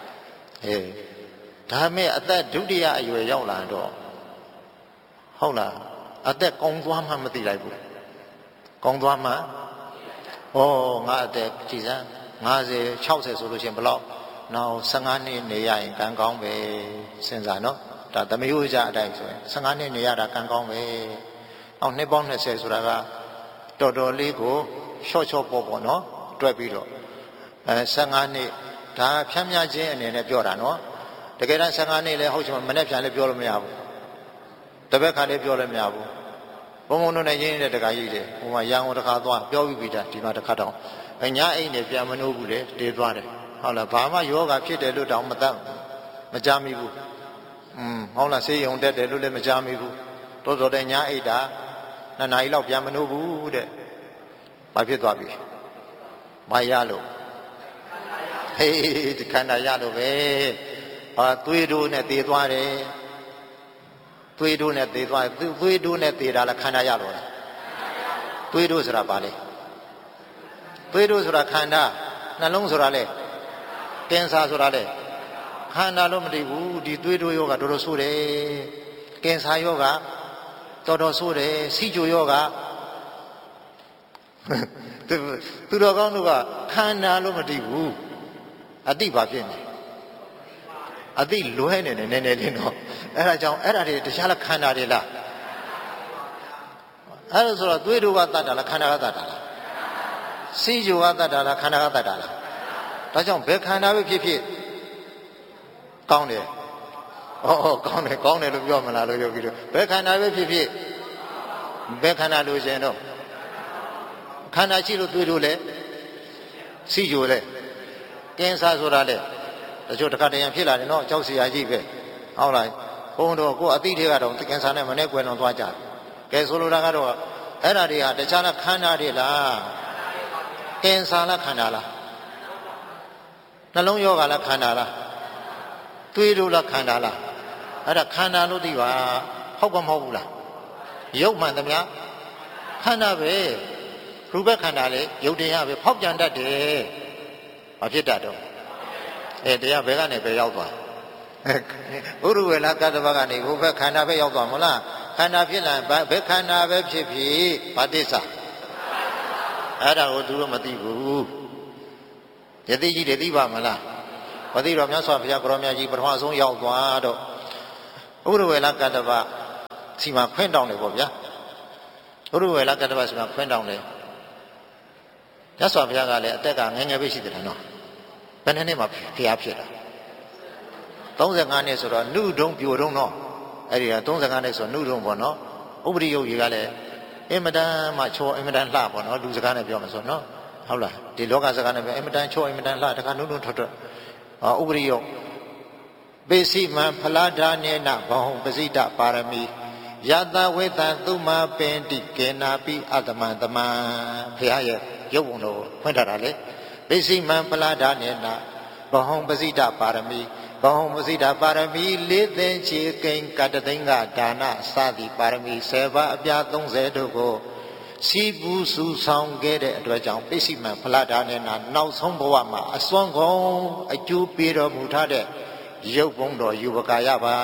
ဒါမဲ့အသက်ဒုတိယအရွယ်ရောက်လာတော့ဟုတ်လားအသက်ကောင်းသွားမှမသိလိုက်ဘူးကောင်းသွားမှငါအသက်ကြည်စမ်း50 60ဆိုလို့ရှိရင်ဘယ်လောက်နောက်15နှစ်နေရရင်ကံကောင်းပဲစဉ်းစားနော်ဒါသမယုဇအတိုင်းဆိုရင်15နှစ်နေရတာကံကောင်းပဲနောက်နှစ်ပေါင်း20ဆိုတာကတော်တော်လေးကိုရှော့ပေါ့နော်တွက်ပြီးတော့15နှစ်ဒါဖြန်းမြခြင်းအနေနဲ့ပြောတာနော်တကယ်တမ်း15နှစ်လဲဟုတ်ချင်မနဲ့ဖြန်းလဲပြောလို့မရဘူးတပည့်ခါလဲပြောလို့မရဘူးဘုံဘုံတို့နဲ့ရင်းနေတဲ့တခါကြီးတယ်ဟိုမှာရန်ကုန်တခါသွားပြောပြီးပြီတာဒီမှာတခါတောင်ညအိမ်နဲ့ပြန်မနှိုးဘူးလေတေးသွားတယ်ဟုတ်လားဘာမှယောဂဖြစ်တယ်လို့တောင်မကြားမိဘူးဟုတ်လားဆေးရုံတက်တယ်လို့လည်းမကြားမိဘူးတော်တော်တဲ့ညအိတ်တာ2 နာရီလောက်ပြန်မနှိုးဘူးတဲ့ဘာဖြစ်သွားပြီမရလို့ဒီခန္ဓာရလို့ပဲသွေးတို့နဲ့သေသွားတယ်သွေးတို့နဲ့သေသွားသွေးတို့နဲ့သေတာလားခန္ဓာရလို့လားသွေးတို့ဆိုတာဘာလဲသွေးတို့ဆိုတာခန္ဓာနှလုံးဆိုတာလေကင်ဆာဆိုတာလေခန္ဓာလို့မသိဘူးဒီသွေးတို့ယောဂတော်တော်ဆိုးတယ်ကင်ဆာယောဂတော်တော်ဆိုးတယ်စီဂျိုယောဂသူတော်ကောင်းတို့ကခန္ဓာလို့မသိဘူးအတိဘာဖြစ်နေအတိလွဲနေတယ်နည်းနည်းလေးတော့အဲ့ဒါကြောင့်အဲ့ဒါတွေတရားလားခန္ဓာတွေလားအဲ့ဒါဆိုတော့သွေးတို့ကတတ်တာလားခန္ဓာကတတ်တာလားစီဂျိုကတတ်တာလားခန္ဓာကတတ်တာလားဒါကြောင့်ဘယ်ခန္ဓာပဲဖြစ်ဖြစ်ကောင်းတယ်ကောင်းတယ်လို့ပြောမလားလို့ယောဂီတို့ဘယ်ခန္ဓာပဲဖြစ်ဖြစ်ဘယ်ခန္ဓာလို့ရှင်တော့ခန္ဓာရှိလို့သွေးတို့လဲစီဂျိုလဲကင်ဆာဆိုတာလေတချို့တခါတရံဖြစ်လာတယ်နော်ကြောက်စရာကြီးပဲဟုတ်လားဘုန်းတော်ကိုအတိတွေကတော့ကင်ဆာနဲ့မနဲ့ကွယ်လွန်သွားကြတယ်ကဲဆိုလိုတာကတော့အဲ့ဓာတွေဟာတခြားလားခန္ဓာတွေလားကင်ဆာလားခန္ဓာလားနှလုံးယောဂလားခန္ဓာလားသွေးတို့လားခန္ဓာလားအဲ့ဒါခန္ဓာလို့သိပါဟုတ်ကမဟုတ်ဘူးလားရုပ်မှန်သမျှခန္ဓာပဲရူပခန္ဓာလေရုပ်တရားပဲဖောက်ပြန်တတ်တယ်ဘာဖြစ်တတ်တော့တရားဘယ်ကနေပဲရောက်သွားဥရဝေလကတ္တဗကနေဘုဘခန္ဓာပဲရောက်သွားမလားခန္ဓာဖြစ်လာဘယ်ခန္ဓာပဲဖြစ်ဖြစ်ဘာသစ္စာအဲ့ဒါကိုသူတို့မသိဘူးယသိကြီးတွေသိပါမလားမသိတော့မြတ်စွာဘုရားကိုရောမြတ်ကြီးပထမဆုံးရောက်သွားတော့ဥရဝေလကတ္တဗစီမှာခွင့်တောင်းတယ်ပေါ့ဗျာဥရဝေလကတ္တဗစီမှာခွင့်တောင်းတယ်မြတ်စွာဘုရားကလည်းအသက်ကငယ်ငယ်ပဲရှိတယ်နော်ဘယ်နှစ်မှဘုရားဖြစ်တာ35နှစ်ဆိုတော့နှုတုံးပြိုတုံးတော့အဲ့ဒီက35နှစ်ဆိုနှုတုံးပေါ့နော်ဥပရိယုတ်ကြီးကလည်းအင်မတန်မှချောအင်မတန်လှပေါ့နော်လူစကားနဲ့ပြောမှာဆိုနော်ဟုတ်လားဒီလောကစကားနဲ့ပြောအင်မတန်ချောအင်မတန်လှတခါနှုတုံးထွက်ဥပရိယုတ်ပိစိမံဖလာဒါနေနဘောပစိတပါရမီယတဝေတံသုမပင်တိကေနာပိအတ္တမံတမံဘုရားရဲ့ရုပ်ပုံတော်ဖွင့်ထားတာလေပိစိမံဖလာဒါနေနဘောပစိတပါရမီဘောပစိတပါရမီ4သိန်းချေကိန်းကတသိန်းကဒါနစသည်ပါရမီ10ပါးအပြား30တို့ကိုစီပူစုဆောင်ခဲ့တဲ့အတွက်ကြောင့်ပိစိမံဖလာဒါနေနနောက်ဆုံးဘဝမှာအစွမ်းကုန်အကျိုးပေးတော်မူထားတဲ့ရုပ်ပုံတော်ယူဝကာယပါ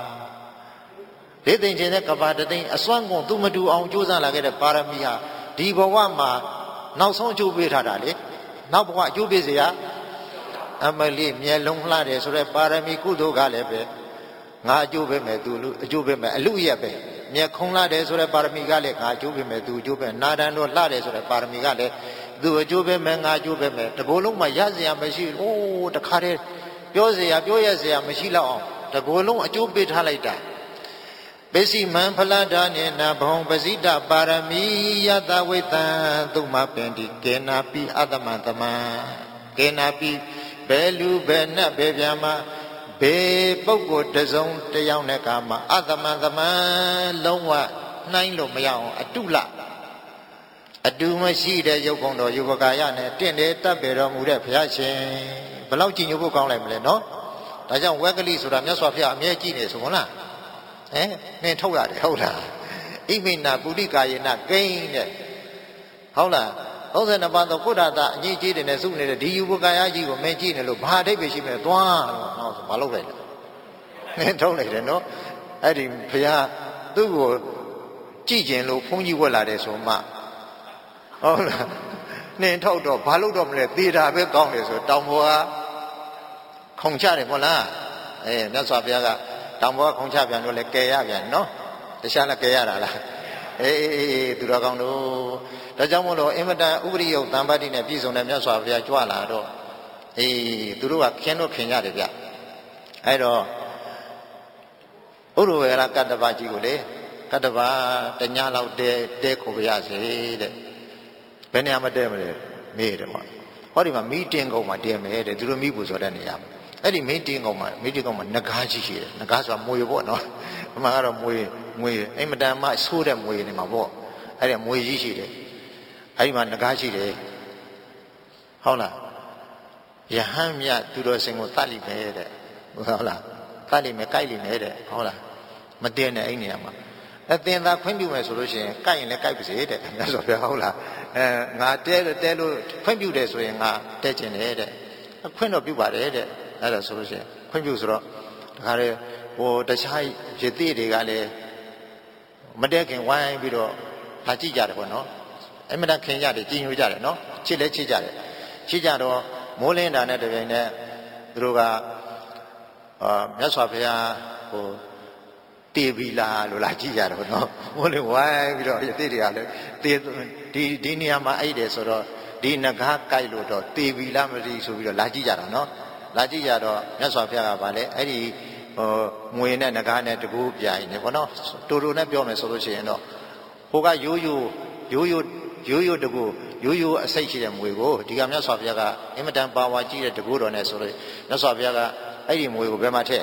4သိန်းချင်းတဲ့ကဘာတသိန်းအစွမ်းကုန်သူမတူအောင်ကြိုးစားလာခဲ့တဲ့ပါရမီဟာဒီဘဝမှာနောက်ဆုံးအကျိုးပေးထားတာလေနောက်ဘဝအကျိုးပေးเสียအမလေးမျက်လုံးလှတယ်ဆိုတော့ပါရမီကုသိုလ်ကလည်းပဲငါအကျိုးပေးမယ်သူအကျိုးပေးမယ်အလူရက်ပဲမျက်ခုံးလှတယ်ဆိုတော့ပါရမီကလည်းငါအကျိုးပေးမယ်သူအကျိုးပေးနာဒန်တို့လှတယ်ဆိုတော့ပါရမီကလည်းသူအကျိုးပေးမယ်ငါအကျိုးပေးမယ်တကိုယ်လုံးမှာရစရာမရှိအိုးတခါတည်းပြောเสียပြောရเสียမရှိတော့အောင်တကိုယ်လုံးအကျိုးပေးထားလိုက်တာပိစိမံဖလာဒါနေနဘောပစိတပါရမီယတဝေတံသုမပင်တိကေနာပိအတ္တမံတမံကေနာပိဘယ်လူဘယ်နတ်ဘယ်ဗျာမဘေပုဂ္ဂိုလ်တစုံတယောက်နဲ့ကမှအတ္တမံတမံလုံးဝနှိုင်းလို့မရအောင်အတုလအတူမရှိတဲ့ရုပ်ပုံတော်ယူဝကာယနဲ့တင့်တယ်တပ်ပေတော်မူတဲ့ဘုရားရှင်ဘယ်လောက်ကြည်ညိုဖို့ကောင်းလိုက်မလဲနော်ဒါကြောင့်ဝက်ကလိဆိုတာမြတ်စွာဘုရားအမြဲကြည့်နေဆိုမလားနင်ထုတ်ရတယ်ဟုတ်လားဣမိနာပုရိကာယေနကိန်းတဲ့ဟုတ်လား32ပါးသောကုဋ္ဌတာအကြီးကြီးတွေနဲ့စုနေတဲ့ဒီယူဝကာယကြီးကိုမင်းကြည့်နေလို့ဘာအဓိပ္ပာယ်ရှိမလဲသွားတော့ဆိုမလုပ်လိုက်ဘူးနင်ထုတ်လိုက်တယ်နော်အဲ့ဒီဘုရားသူ့ကိုကြည့်ခြင်းလို့ဘုန်းကြီးဝက်လာတယ်ဆိုမှဟုတ်လားနင်ထုတ်တော့ဘာလို့တော့မလဲသေတာပဲကောင်းတယ်ဆိုတောင်ပေါ်ကခုံချတယ်မဟုတ်လားမြတ်စွာဘုရားကတောင်ပေါ်ကခုံချပြန်လို့လဲကယ်ရပြန်နော်တခြားလည်းကယ်ရတာလားသူတော်ကောင်းတို့ဒါကြောင့်မို့လို့အင်မတန်ဥပရိယုတ်တံပါတိနဲ့ပြည့်စုံတဲ့မြတ်စွာဘုရားကြွလာတော့သူတို့ကခင်တော့ခင်ရတယ်ဗျအဲ့တော့ဥရဝေလကတ္တဗကြီးကိုလေကတ္တဗတညလောက်တဲခိုပြရစေတဲ့ဘယ်နေရာမှာတဲမလဲမေးတယ်ပေါ့ဟောဒီမှာမီတင်းကုန်းမှာတဲမယ်တဲ့သူတို့မိဖို့ဆိုတဲ့နေရာမှာအဲ့ဒီမီတင်းကုန်းမှာငကားကြီးရှိတယ်ငကားဆိုတာမွေပေါ့နော်အမှန်ကတော့မွေအိမ်မတန်မှဆိုးတဲ့မွေနေမှာပေါ့အဲ့ဒီမွေကြီးရှိတယ်အဲ့ဒီမှာငကားရှိတယ်ဟုတ်လားယဟန်မြတ်သူတော်စင်ကိုတတ်လိမယ်တဲ့ဟုတ်လားတတ်လိမယ်ကြိုက်လိမယ်တဲ့ဟုတ်လားမတင်တဲ့အဲ့နေရာမှာအသင်သာခွင့်ပြုမယ်ဆိုလို့ရှိရင်ကြိုက်ရင်လည်းကြိုက်ပါစေတဲ့မြတ်စွာဘုရားဟုတ်လားငါတဲလို့ခွင့်ပြုတယ်ဆိုရင်ငါတဲကျင်တယ်တဲ့ခွင့်တော့ပြုပါတယ်တဲ့အဲ့ဒါဆိုလို့ရှိရင်ခွင့်ပြုဆိုတော့တခါလေတခြားရတိတွေကလည်းမတဲခင်ဝိုင်းပြီးတော့လာကြည့်ကြတယ်ပေါ့နော်အမှန်တခင်ကြတယ်ကြည်ညိုကြတယ်နော်ချစ်လဲချစ်ကြတယ်ချစ်ကြတော့မိုးလင်းတာနဲ့တပြိုင်နက်သူတို့ကမြတ်စွာဘုရားတေဗီလာလို့လာကြည့်ကြတယ်ပေါ့နော်မိုးလင်းဝိုင်းပြီးတော့ရတိတွေကလည်းဒီနေရာမှာအဲ့တယ်ဆိုတော့ဒီငကားကြိုက်လို့တော့တေဗီလာမသိဆိုပြီးတော့လာကြည့်ကြတာနော်လာကြည့်ကြတော့မြတ်စွာဘုရားကဗာလဲအဲ့ဒီငွေနဲ့ငကားနဲ့တကူပြိုင်နေပေါ့နော်တူနဲ့ပြောမယ်ဆိုလို့ရှိရင်တော့ဟိုကရိုးတကူရိုးအစိတ်ရှိတဲ့ငွေကိုဒီကမြတ်စွာဘုရားကအင်မတန်ပါဝါကြီးတဲ့တကူတော်နဲ့ဆိုလို့မြတ်စွာဘုရားကအဲ့ဒီငွေကိုဘယ်မှာထည့်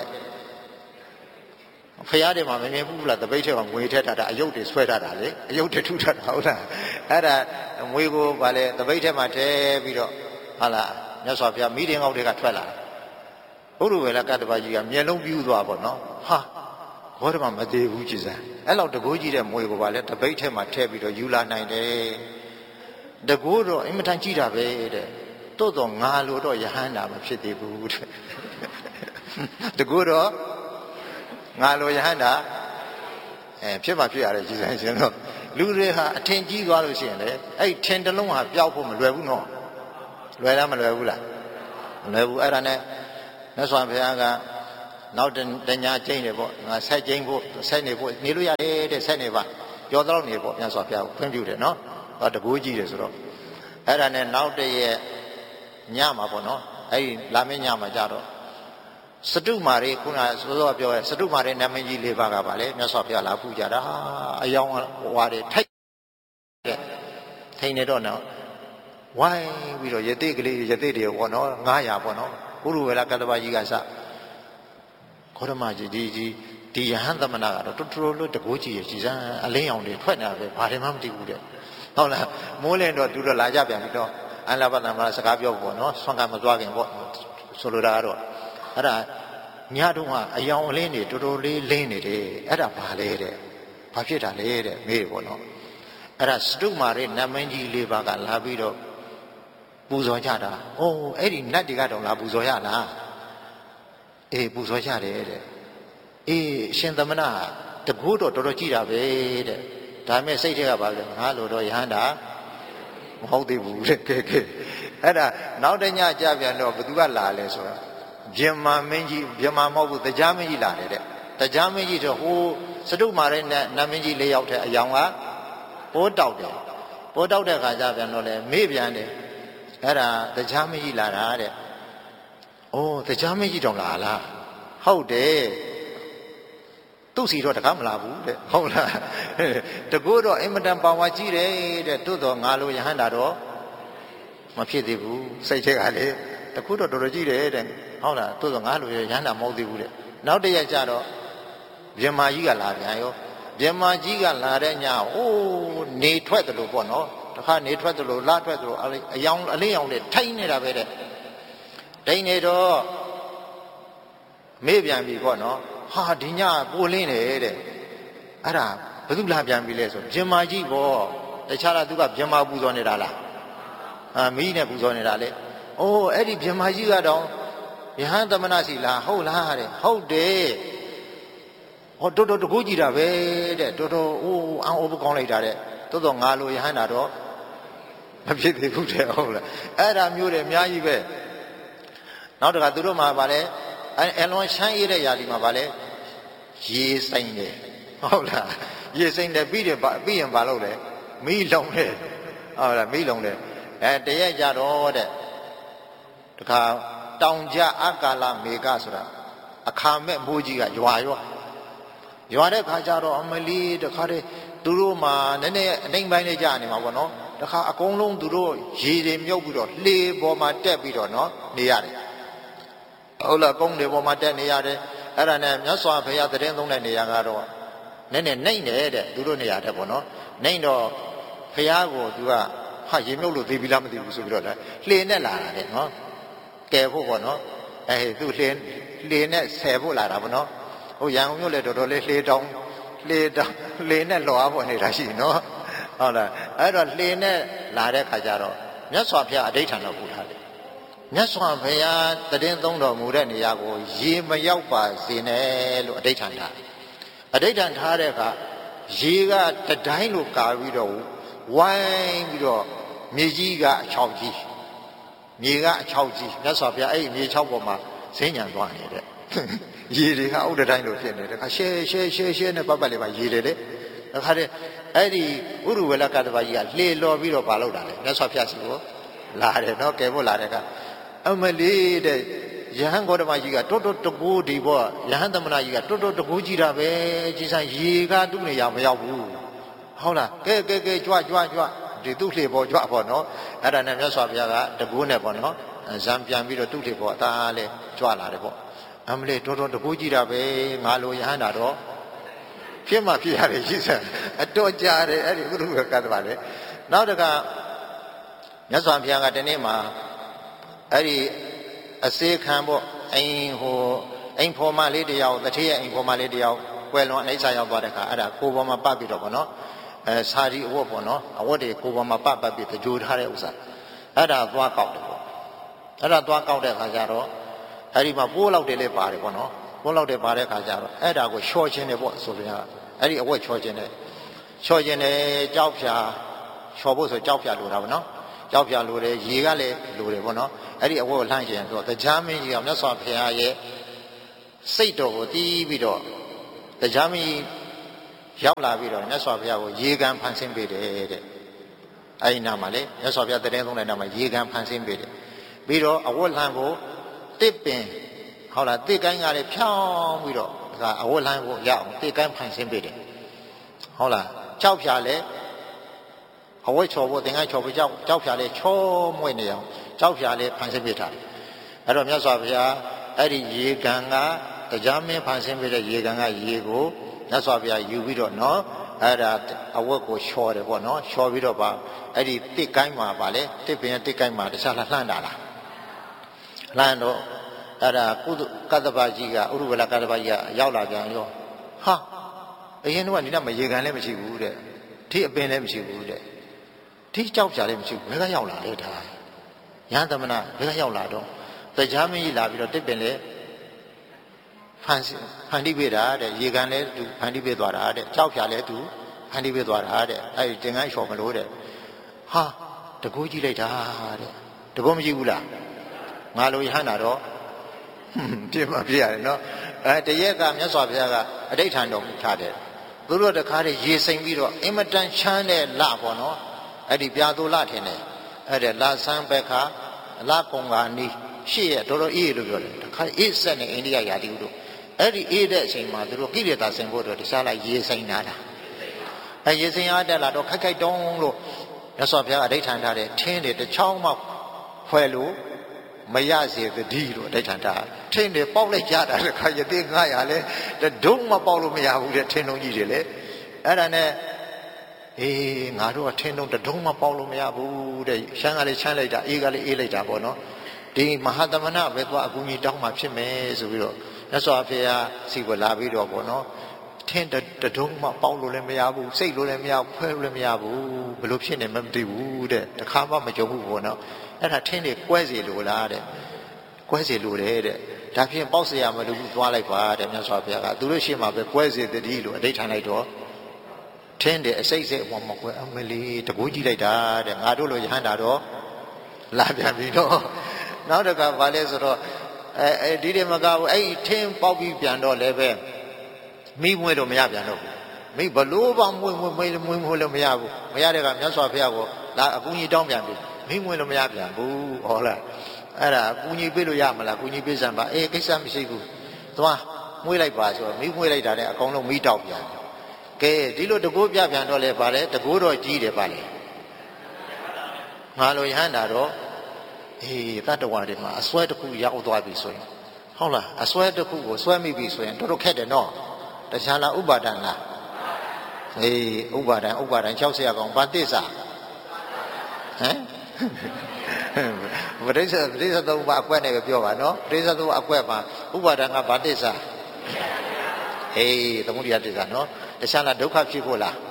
ဖရားတယ်မှာမမြင်ဘူးလားတပိတ်ထဲမှာငွေထည့်ထားတာအယုတ်တွေဆွဲထားတာလေအယုတ်တွေထုထားတာဟုတ်လားအဲ့ဒါငွေကိုဗာလဲတပိတ်ထဲမှာထည့်ပြီးတော့ဟာလားမြတ်စွာဘုရားမိတင်ငေါက်တွေကထွက်လာဘုရုဝေလကတ္တဗကြီးကမျက်လုံးပြူးသွားပေါ့နော်ဟာဘောဓမမသေးဘူးကြည်စမ်းအဲ့လောက်တကိုးကြီးတဲ့မွေကိုပါလဲတပိတ်ထဲမှာထည့်ပြီးတော့ယူလာနိုင်တယ်တကိုးတော့အင်မတန်ကြီးတာပဲတဲ့တိုးတော့ငါလိုတော့ယဟန္တာမဖြစ်သေးဘူးတဲ့တကိုးတော့ငါလိုယဟန္တာဖြစ်မှဖြစ်ရတယ်ကြည်စမ်းရှင်တော့လူတွေဟာအထင်ကြီးသွားလို့ရှိရင်လေအဲ့ထင်တလုံးဟာပျောက်ဖို့မလွယ်ဘူးနော်လွယ်လားမလွယ်ဘူးလားမလွယ်ဘူးအဲ့ဒါနဲ့မြတ်စွာဘုရားကနောက်တညာကျိန်းတယ်ပေါ့ငါဆက်ကျိန်းဖို့ဆက်နေဖို့နေလို့ရတယ်တဲ့ဆက်နေပါကြောတော့နေပေါ့မြတ်စွာဘုရားဖွင့်ပြတယ်နော်တကူကြီးတယ်ဆိုတော့အဲ့ဒါနဲ့နောက်တရက်ညမှာပေါ့နော်အဲ့ဒီလာမင်းညမှာကြတော့စတုမာရီခုနစောစောပြောရဲစတုမာရီနာမည်ကြီး၄ပါးကပါလေမြတ်စွာဘုရားလာပူကြတာအယောင်ဝါတွေထိုက်တဲ့ထိန်နေတော့နော်ဝိုင်းပြီးတော့ယသိကလေးယသိတွေပေါ့နော်900ပေါ့နော်ဘုရုဝေလကတ္တဗကြီးကစခေါရမကြီးဒီယဟန်သမဏကတော့တော်တော်လို့တကိုးကြီးရရှိစမ်းအလင်းရောင်တွေထွက်နေတာပဲဘာတွေမှမသိဘူးတဲ့ဟုတ်လားမိုးလင်းတော့သူတို့လာကြပြန်ပြီးတော့အန္လပတ္တမစကားပြောပေါ့နော်ဆွမ်းကမသွားခင်ပေါ့ဆိုလိုတာကတော့အဲ့ဒါညတုန်းကအယောင်အလင်းတွေတော်တော်လေးလင်းနေတယ်အဲ့ဒါဘာလဲတဲ့ဘာဖြစ်တာလဲတဲ့မေးပေါ့နော်အဲ့ဒါစတုမာရဲ့နတ်မင်းကြီး၄ပါးကလာပြီးတော့ပူဇော်ကြတာဟိုအဲ့ဒီနတ်တွေကတော့လာပူဇော်ရလားအေးပူဇော်ကြတယ်တဲ့အေးအရှင်သမဏတကူတော့တော်တော်ကြည်တာပဲတဲ့ဒါမဲ့စိတ်ထဲကပါလဲငါလိုတော့ယဟန္တာမဟုတ်သေးဘူးတဲ့ကဲအဲ့ဒါနောက်တညကြပြန်တော့ဘသူကလာလဲဆိုတော့ဗြဟ္မာမင်းကြီးဗြဟ္မာမဟုတ်ဘူးတရားမင်းကြီးလာတယ်တဲ့တရားမင်းကြီးတော့ဟိုစတုမာရဲ့နတ်မင်းကြီး၄ယောက်တဲ့အယောင်ကပိုးတောက်တယ်ပိုးတောက်တဲ့ခါကျပြန်တော့လေမေ့ပြန်တယ်အဲ့ဒါတရားမင်းကြီးလာတာတဲ့အိုးတရားမင်းကြီးတောင်လာလားဟုတ်တယ်သူ့စီတော့တကားမလာဘူးတဲ့ဟုတ်လားတကူတော့အင်မတန်ပါဝါကြီးတယ်တဲ့တိုးတော့ငါလိုယဟန္တာတော့မဖြစ်သေးဘူးစိတ်ချက်ကလေတကူတော့တော်တော်ကြီးတယ်တဲ့ဟုတ်လားတိုးတော့ငါလိုယဟန္တာမဟုတ်သေးဘူးတဲ့နောက်တရက်ကျတော့ဗြဟ္မာကြီးကလာပြန်ရောဗြဟ္မာကြီးကလာတဲ့ညအိုးနေထွက်တယ်လို့ပေါ့နော်တခါနေထွက်တယ်လို့လာထွက်တယ်လို့အယောင်အလင်းရောင်နဲ့ထိုင်းနေတာပဲတဲ့ထိုင်းနေတော့မေ့ပြန်ပြီပေါ့နော်ဟာဒီညပိုလင်းတယ်တဲ့အဲ့ဒါဘယ်သူလာပြန်ပြီလဲဆိုဗြဟ္မာကြီးပေါ့တခြားလားသူကဗြဟ္မာပူဇော်နေတာလားမီးနဲ့ပူဇော်နေတာလေအိုးအဲ့ဒီဗြဟ္မာကြီးကတော့ယဟန်သမဏစီလားဟုတ်လားတဲ့ဟုတ်တယ်ဟောတော်တော်တကူကြည့်တာပဲတဲ့တော်တော်အိုးအံ့ဩပကောင်းလိုက်တာတဲ့တော်တော်ငါလိုယဟန်တာတော့မဖြစ်သေးဘူးတဲ့ဟုတ်လားအဲ့ဒါမျိုးတွေအများကြီးပဲနောက်တခါသူတို့မှာဗာလဲအလွန်ချမ်းရတဲ့ຢာဒီမှာဗာလဲရေစိမ့်တယ်ဟုတ်လားရေစိမ့်တယ်ပြီးရင်ဘာလုပ်လဲမီးလုံးတယ်ဟုတ်လားမီးလုံးတယ်တရက်ကြတော့တဲ့တခါတောင်ကြအကာလမေကဆိုတာအခါမဲ့မိုးကြီးကရွာတဲ့ခါကျတော့အမလီတခါတည်းသူတို့မှာနည်းနည်းအနှိမ်ပိုင်းလေးကြာနေမှာပေါ့နော်တခါအကုန်လုံးသူတို့ရေတွေမြုပ်ပြီးတော့လှေပေါ်မှာတက်ပြီးတော့နော်နေရတယ်ဟုတ်လားကုန်းတွေပေါ်မှာတက်နေရတယ်အဲ့ဒါနဲ့မြတ်စွာဘုရားတရင်သုံးတဲ့နေရာကတော့နည်းနည်းနှိမ့်နေတဲ့သူတို့နေရာတဲ့ပေါ့နော်နှိမ့်တော့ဘုရားကိုသူကဟာရေမြုပ်လို့သိပြီလားမသိဘူးဆိုပြီးတော့လှေနဲ့လာတာတဲ့နော်ကယ်ဖို့ပေါ့နော်သူလှေနဲ့ဆယ်ဖို့လာတာပေါ့နော်ဟိုရန်ကုန်မြို့လေတော်တော်လေးလှေတောင်းလှေနဲ့လောအားဖို့နေတာရှိနော်ဟုတ်လားအဲ့တော့လှေနဲ့လာတဲ့ခါကျတော့မြတ်စွာဘုရားအဋိဌာန်တော်ပူထားတယ်မြတ်စွာဘုရားတည်င်းသုံးတော်မူတဲ့နေရာကိုရေမရောက်ပါစေနဲ့လို့အဋိဌာန်ထားအဋိဌာန်ထားတဲ့အခါရေကတတိုင်းလိုကာပြီးတော့ဝိုင်းပြီးတော့မြေကြီးကအချောက်ကြီးမြေကအချောက်ကြီးမြတ်စွာဘုရားအဲ့ဒီမြေချောက်ပေါ်မှာဈဉ္ဉံသွားနေတဲ့ရေတွေကဥဒ္ဒတိုင်းလိုဖြစ်နေတယ်ခါရှဲနဲ့ပတ်လေးပါရေတွေလေတခါတည်းအဲ့ဒီဥရုဝေလကတ္တဗကြီးကလှေလော်ပြီးတော့ပါလို့တာလေမြတ်စွာဘုရားစီကိုလာတယ်နော်ကဲဖို့လာတဲ့ကအမလေးတဲ့ယဟန်ဂေါတမကြီးကတော်တော်တကူဒီပေါ့ယဟန်သမဏကြီးကတော်တော်တကူကြည့်တာပဲကြီးဆိုင်ရေကသူ့နေရာမရောက်ဘူးဟုတ်လားကဲကြွဒီသူ့လှေပေါ်ကြွပေါ့နော်အဲ့ဒါနဲ့မြတ်စွာဘုရားကတကူနဲ့ပေါ့နော်ဇံပြန်ပြီးတော့သူ့လှေပေါ်အသားလဲကြွလာတယ်ပေါ့အမလေးတော်တော်တကူကြည့်တာပဲငါလိုယဟန်တာတော့ဖြစ်မှဖြစ်ရတယ်ရှိစံအတော်ကြာတယ်အဲ့ဒီဥရုဝေလကတ္တဗလေနောက်တကမြတ်စွာဘုရားကတနေ့မှာအဲ့ဒီအစေခံပေါ့အိမ်ဖော်မလေးတယောက်တတိယအိမ်ဖော်မလေးတယောက်ကွယ်လွန်အိဋ္ဌာရောက်သွားတဲ့ခါအဲ့ဒါကိုပေါ်မှာပတ်ပြီးတော့ပေါ့နော်စာရီအဝတ်ပေါ့နော်အဝတ်တွေကိုပေါ်မှာပတ်ပြီးတကြိုထားတဲ့ဥစ္စာအဲ့ဒါသွားကောက်တယ်ပေါ့အဲ့ဒါသွားကောက်တဲ့ခါကျတော့အဲ့ဒီမှာပိုးလောက်တယ်လည်းပါတယ်ပေါ့နော်ပိုးလောက်တယ်ပါတဲ့ခါကျတော့အဲ့ဒါကိုချော်ချင်းတယ်ပေါ့ဆိုပြန်အဲ့ဒီအဝတ်ချော်ချင်းတယ်ချော်ခြင်းနဲ့ကြောက်ဖြာချော်ဖို့ဆိုကြောက်ဖြာလိုတာပေါ့နော်ကြောက်ဖြာလိုတယ်ရေကလည်းလိုတယ်ပေါ့နော်အဲ့ဒီအဝတ်ကိုလှမ်းခြင်းဆိုတော့တရားမင်းကြီးကမြတ်စွာဘုရားရဲ့စိတ်တော်ကိုတီးပြီးတော့တရားမင်းရောက်လာပြီးတော့မြတ်စွာဘုရားကိုရေကန်ဖန်ဆင်းပေးတယ်တဲ့အဲ့ဒီနာမှာလေမြတ်စွာဘုရားတရင်သုံးတဲ့နာမှာရေကန်ဖန်ဆင်းပေးတယ်ပြီးတော့အဝတ်လှမ်းကိုတစ်ပင်ဟုတ်လားတစ်ကိုင်းကလည်းဖြောင်းပြီးတော့ဒါအဝတ်လှမ်းကိုရအောင်တစ်ကိုင်းဖန်ဆင်းပေးတယ်ဟုတ်လားကြောက်ဖြာလည်းအဝတ်ချော်ဖို့သင်္ကန်းချော်ဖို့ကြောက်ဖြာလည်းချောမွေ့နေအောင်ကြောက်ဖြာလည်းဖန်ဆင်းပေးထားတယ်အဲ့တော့မြတ်စွာဘုရားအဲ့ဒီရေကန်ကတရားမင်းဖန်ဆင်းပေးတဲ့ရေကန်ကရေကိုမြတ်စွာဘုရားယူပြီးတော့နော်အဲ့ဒါအဝတ်ကိုလျှော်တယ်ပေါ့နော်လျှော်ပြီးတော့ပါအဲ့ဒီတစ်ကိုင်းမှာပါလေတစ်ပင်တစ်ကိုင်းမှာတခြားလှမ်းတာလားလှမ်းတော့အဲ့ဒါကုသကတ္တပကြီးကဥရုဝေလကတ္တပကြီးကရောက်လာပြန်ရောဟာအရင်တော့ဒီကမရေကန်လည်းမရှိဘူးတဲ့ထိအပင်လည်းမရှိဘူးတဲ့ထိကြောက်ကြလည်းမရှိဘူးဘယ်ကရောက်လာလဲဒါရဟန်းသမဏဘယ်ကရောက်လာတော့တရားမင်းကြီးလာပြီးတော့တစ်ပင်လည်းဖန်တီးပေးတာတဲ့ရေကန်လည်းသူဖန်တီးပေးသွားတာတဲ့ကြောက်ဖြာလည်းသူဖန်တီးပေးသွားတာတဲ့အဲ့ဒီတင်ကန်းလျှော်မလို့တဲ့ဟာတကူကြည့်လိုက်တာတဲ့တကူမကြည့်ဘူးလားငါလိုရဟန္တာတော့ပြည့်မပြည့်ရတယ်နော်တရက်ကမြတ်စွာဘုရားကအဋိဌာန်တော်မူထားတယ်သူတို့တခါတည်းရေစိမ်ပြီးတော့အင်မတန်ချမ်းတဲ့လပေါ့နော်အဲ့ဒီပြာသူလထင်တယ်အဲ့ဒါလဆန်းဘက်ခါလကုံကနီးရှေ့ရတော်တော်အေးလို့ပြောတယ်တခါအေးဆက်နေအိန္ဒိယယာတိတို့အဲ့ဒီအေးတဲ့အချိန်မှာသူတို့ကိလေသာဆင်ဖို့အတွက်တခြားလိုက်ရေစိမ်လာတာအဲ့ရေစိမ်အားတက်လာတော့ခိုက်တုံးလို့မြတ်စွာဘုရားအဋိဌာန်ထားတယ်ထင်းတယ်တစ်ချောင်းမှဖွဲလို့မရစေသတိလို့အဋိဌာန်ထားထင်းတယ်ပေါက်လိုက်ကြတာတခါရသေး900လဲဒုံမပေါက်လို့မရဘူးတဲ့ထင်းလုံးကြီးတွေလေအဲ့ဒါနဲ့အေးငါတို့ကထင်းလုံးဒုံမပေါက်လို့မရဘူးတဲ့ရှမ်းကလည်းချမ်းလိုက်တာအေးကလည်းအေးလိုက်တာပေါ့နော်ဒီမဟာသမဏပဲသွားအကူကြီးတောင်းမှဖြစ်မယ်ဆိုပြီးတော့မြတ်စွာဘုရားစီကိုလာပြီးတော့ပေါ့နော်ထင်းဒုံမပေါက်လို့လည်းမရဘူးစိတ်လို့လည်းမရဘူးဖွဲလို့လည်းမရဘူးဘယ်လိုဖြစ်နေမှမသိဘူးတဲ့တခါမှမကြုံဘူးပေါ့နော်အဲ့ဒါထင်းတွေကွဲစီလို့လားတဲ့ကွဲစီလို့တဲ့ဒါဖြင့်ပေါက်เสียမလို့ဘူးသွားလိုက်ပါတဲ့မြတ်စွာဘုရားကသူတို့ရှေ့မှာပဲကွဲစီတတိလို့အဋိဌာန်လိုက်တော့ထင်းတယ်အစိတ်စိတ်မကွဲအမလီတကူကြည့်လိုက်တာတဲ့ငါတို့လိုရဟန္တာတော့လာပြန်ပြီတော့နောက်တစ်ခါဗာလဲဆိုတော့ဒီတွေမကဘူးအဲ့ထင်းပေါက်ပြီးပြန်တော့လည်းပဲမိမွေးလို့မရပြန်တော့ဘူးမိဘလို့ပါမွေးလို့မရဘူးမရတဲ့ကမြတ်စွာဘုရားကိုလာအကူကြီးတောင်းပြန်ပြီမိမွေးလို့မရပြန်ဘူးဟောလားအဲ့ဒါအကူကြီးပေးလို့ရမလားအကူကြီးပေးစမ်းပါကိစ္စမရှိဘူးသွားမွေးလိုက်ပါဆိုတော့မိမွေးလိုက်တာနဲ့အကောင်လုံးမိတောက်ပြန်ကဲဒီလိုတကိုးပြပြန်တော့လဲပါလေတကိုးတော့ကြီးတယ်ပါလေငါလိုရဟန္တာတော့တတ္တဝါတွေမှာအစွဲတစ်ခုရောက်သွားပြီဆိုရင်ဟုတ်လားအစွဲတစ်ခုကိုစွဲမိပြီဆိုရင်တော်တော်ခက်တယ်နော်တရားလားဥပါဒံလားဥပါဒံ60ကောင်ဘာတိစ္ဆာဟမ်ပရိစ္ဆေသုံးပါအကွက်နဲ့ပဲပြောပါနော်ပရိစ္ဆေသုံးပါအကွက်မှာဥပါဒံကဘာတိစ္ဆာသမုဒိယတိစ္ဆာနော်တရားလားဒုက္ခဖြစ်ဖို့လား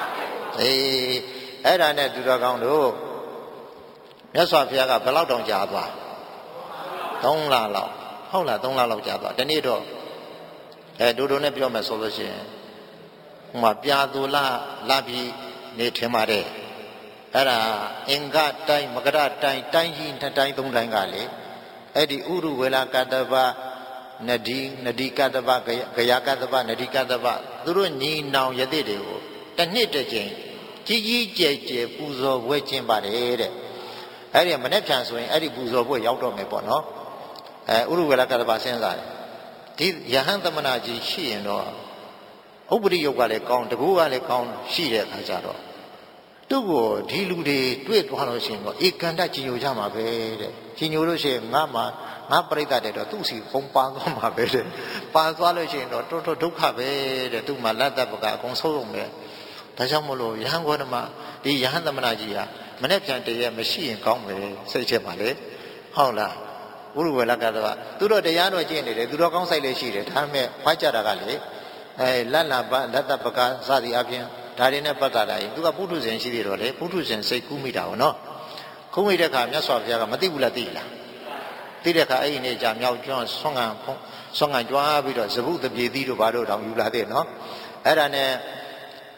အဲ့ဒါနဲ့သူတော်ကောင်းတို့မြတ်စွာဘုရားကဘယ်လောက်တောင်ကြာသွား3လလောက်ဟုတ်လား3လလောက်ကြာသွားဒီနေ့တော့ဒိုနဲ့ပြောမယ်ဆိုလို့ရှိရင်ဟိုမှာပြာသူလာပြီးနေထင်ပါတယ်အဲ့ဒါအင်္ဂတိုင်းမကရတိုင်းကြီး2တိုင်း3တိုင်းကလေအဲ့ဒီဥရုဝေလကတ္တပနဒီကတ္တပဂယကတ္တပနဒီကတ္တပသူတို့ညီနောင်ယသိတွေကိုတစ်နှစ်တစ်ကြိမ်ကြီးကျယ်ပူဇော်ပွဲကျင်းပါတယ်တဲ့အဲ့ဒီမနေ့ပြန်ဆိုရင်အဲ့ဒီပူဇော်ပွဲရောက်တော့မယ်ပေါ့နော်ဥရုဝေလကတ္တပစဉ်းစားတယ်ဒီယဟန်သမဏကြီးရှိရင်တော့ဥပရိယုတ်ကလည်းကောင်းတကူကလည်းကောင်းရှိတဲ့အခါကျတော့သူ့ကိုဒီလူတွေတွေ့သွားလို့ရှိရင်တော့ဧကန္တကြီးညိုကြမှာပဲတဲ့ကြီးညိုလို့ရှိရင်ငါပြိတ္တတဲ့တော့သူ့စီပုံပါသွားမှာပဲတဲ့ပါသွားလို့ရှိရင်တော့တော်တော်ဒုက္ခပဲတဲ့သူ့မှာလက်သက်ပကအကုန်ဆုံးလုံးပဲဒါကြောင့်မလို့ယဟန်ကောဓမဒီယဟန်သမဏကြီးဟာမနေ့ပြန်တည်းရမရှိရင်ကောင်းမယ်စိတ်ချက်ပါလေဟုတ်လားဥရုဝေလကတ္တပသူတို့တရားတော်ကျင့်နေတယ်သူတို့ကောင်းဆိုင်လေးရှိတယ်ဒါပေမဲ့ဖွားကြတာကလေလက်သက်ပကစသည်အပြင်ဒါတွေနဲ့ပတ်သက်လာရင်သူကပုထုဇဉ်ရှိသေးတော့လေပုထုဇဉ်စိတ်ကူးမိတာပေါ့နော်ခုံးမိတဲ့အခါမြတ်စွာဘုရားကမသိဘူးလားသိလားသိတဲ့အခါအဲ့ဒီနေ့ကြာမြောက်ကျွန်းဆွမ်းငံကြွားပြီးတော့ဇဗုတပြေသီးတို့ဘာတို့တောင်ယူလာသေးနော်အဲ့ဒါနဲ့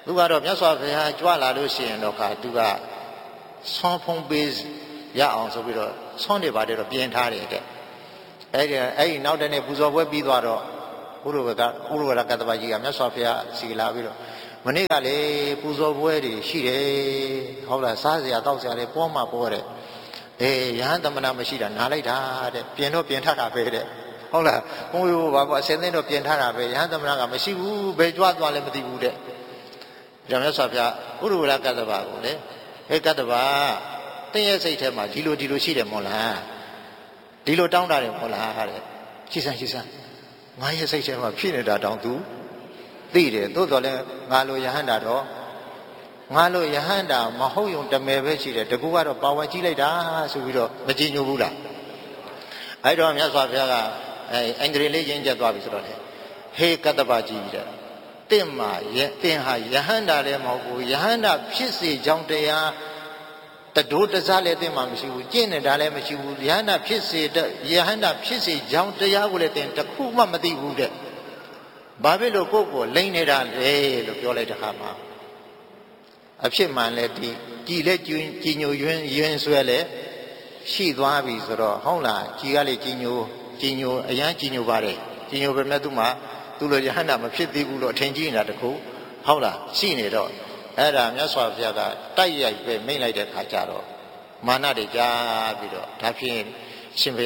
သူကတော့မြတ်စွာဘုရားကြွလာလို့ရှိရင်တော့ခါသူကဆွမ်းဖုံးပေးရအောင်ဆိုပြီးတော့ဆွမ်းနေပါတယ်တော့ပြင်ထားတယ်တဲ့အဲ့ဒီနောက်တနေ့ပူဇော်ပွဲပြီးသွားတော့ဥရဝရကတ္တဗကြီးကမြတ်စွာဘုရားစီလာပြီးတော့မနေ့ကလေပူဇော်ပွဲတွေရှိတယ်ဟုတ်လားစားစရာတောက်စရာတွေပေါ်မှာပေါ်တယ်ရဟန်းသမဏမရှိတာနားလိုက်တာတဲ့ပြင်တော့ပြင်ထတာပဲတဲ့ဟုတ်လားဘုန်းကြီးဘာပေါ့အစင်းသိတော့ပြင်ထတာပဲရဟန်းသမဏကမရှိဘူးဘယ်ကြွသွားလဲမသိဘူးတဲ့ဒါမြတ်စွာဘုရားဥရဝရကတ္တဗကိုလေကတ္တဗတင်းရဲ့စိတ်ထဲမှာဒီလိုရှိတယ်မို့လားဒီလိုတောင်းတာတယ်မို့လားတဲ့ရှိစမ်းငါရဲ့စိတ်ထဲမှာဖြစ်နေတာတောင်သူသိတယ်သို့တော်လည်းငါလိုယဟန္တာတော့ငါလိုယဟန္တာမဟုတ်ယုံတမယ်ပဲရှိတယ်တကူကတော့ပါဝင်ကြည့်လိုက်တာဆိုပြီးတော့မကြည်ညိုဘူးလားအဲ့တော့မြတ်စွာဘုရားကအင်္ဂရိလေးရင်းချက်သွားပြီဆိုတော့လေဟေကတ္တဗကြီးတဲ့တင့်မှာတင်ဟာယဟန္တာလည်းမဟုတ်ဘူးယဟန္တာဖြစ်စေကြောင်းတရားတဒိုးတစားလည်းတင်မှာမရှိဘူးကျင့်နေတာလည်းမရှိဘူးယဟန္တာဖြစ်စေကြောင်းတရားကိုလည်းတင်တခုမှမသိဘူးတဲ့ဘာဖြစ်လို့ကိုယ့်ကိုလိမ့်နေတာလဲလို့ပြောလိုက်တဲ့အခါမှာအဖြစ်မှန်လဲကြည်လဲကြည်ညိုယွင်းဆွဲလဲရှိသွားပြီဆိုတော့ဟုတ်လားကြည်ကလေကြည်ညိုအရန်ကြည်ညိုပါတယ်ကြည်ညိုပဲမဲ့သူမှသူလိုယဟန္တာမဖြစ်သေးဘူးလို့အထင်ကြီးနေတာတခုဟုတ်လားရှိနေတော့အဲ့ဒါမြတ်စွာဘုရားကတိုက်ရိုက်ပဲမိန့်လိုက်တဲ့ခါကျတော့မာနတွေကြားပြီးတော့ဒါဖြင့်အရှင်ဘု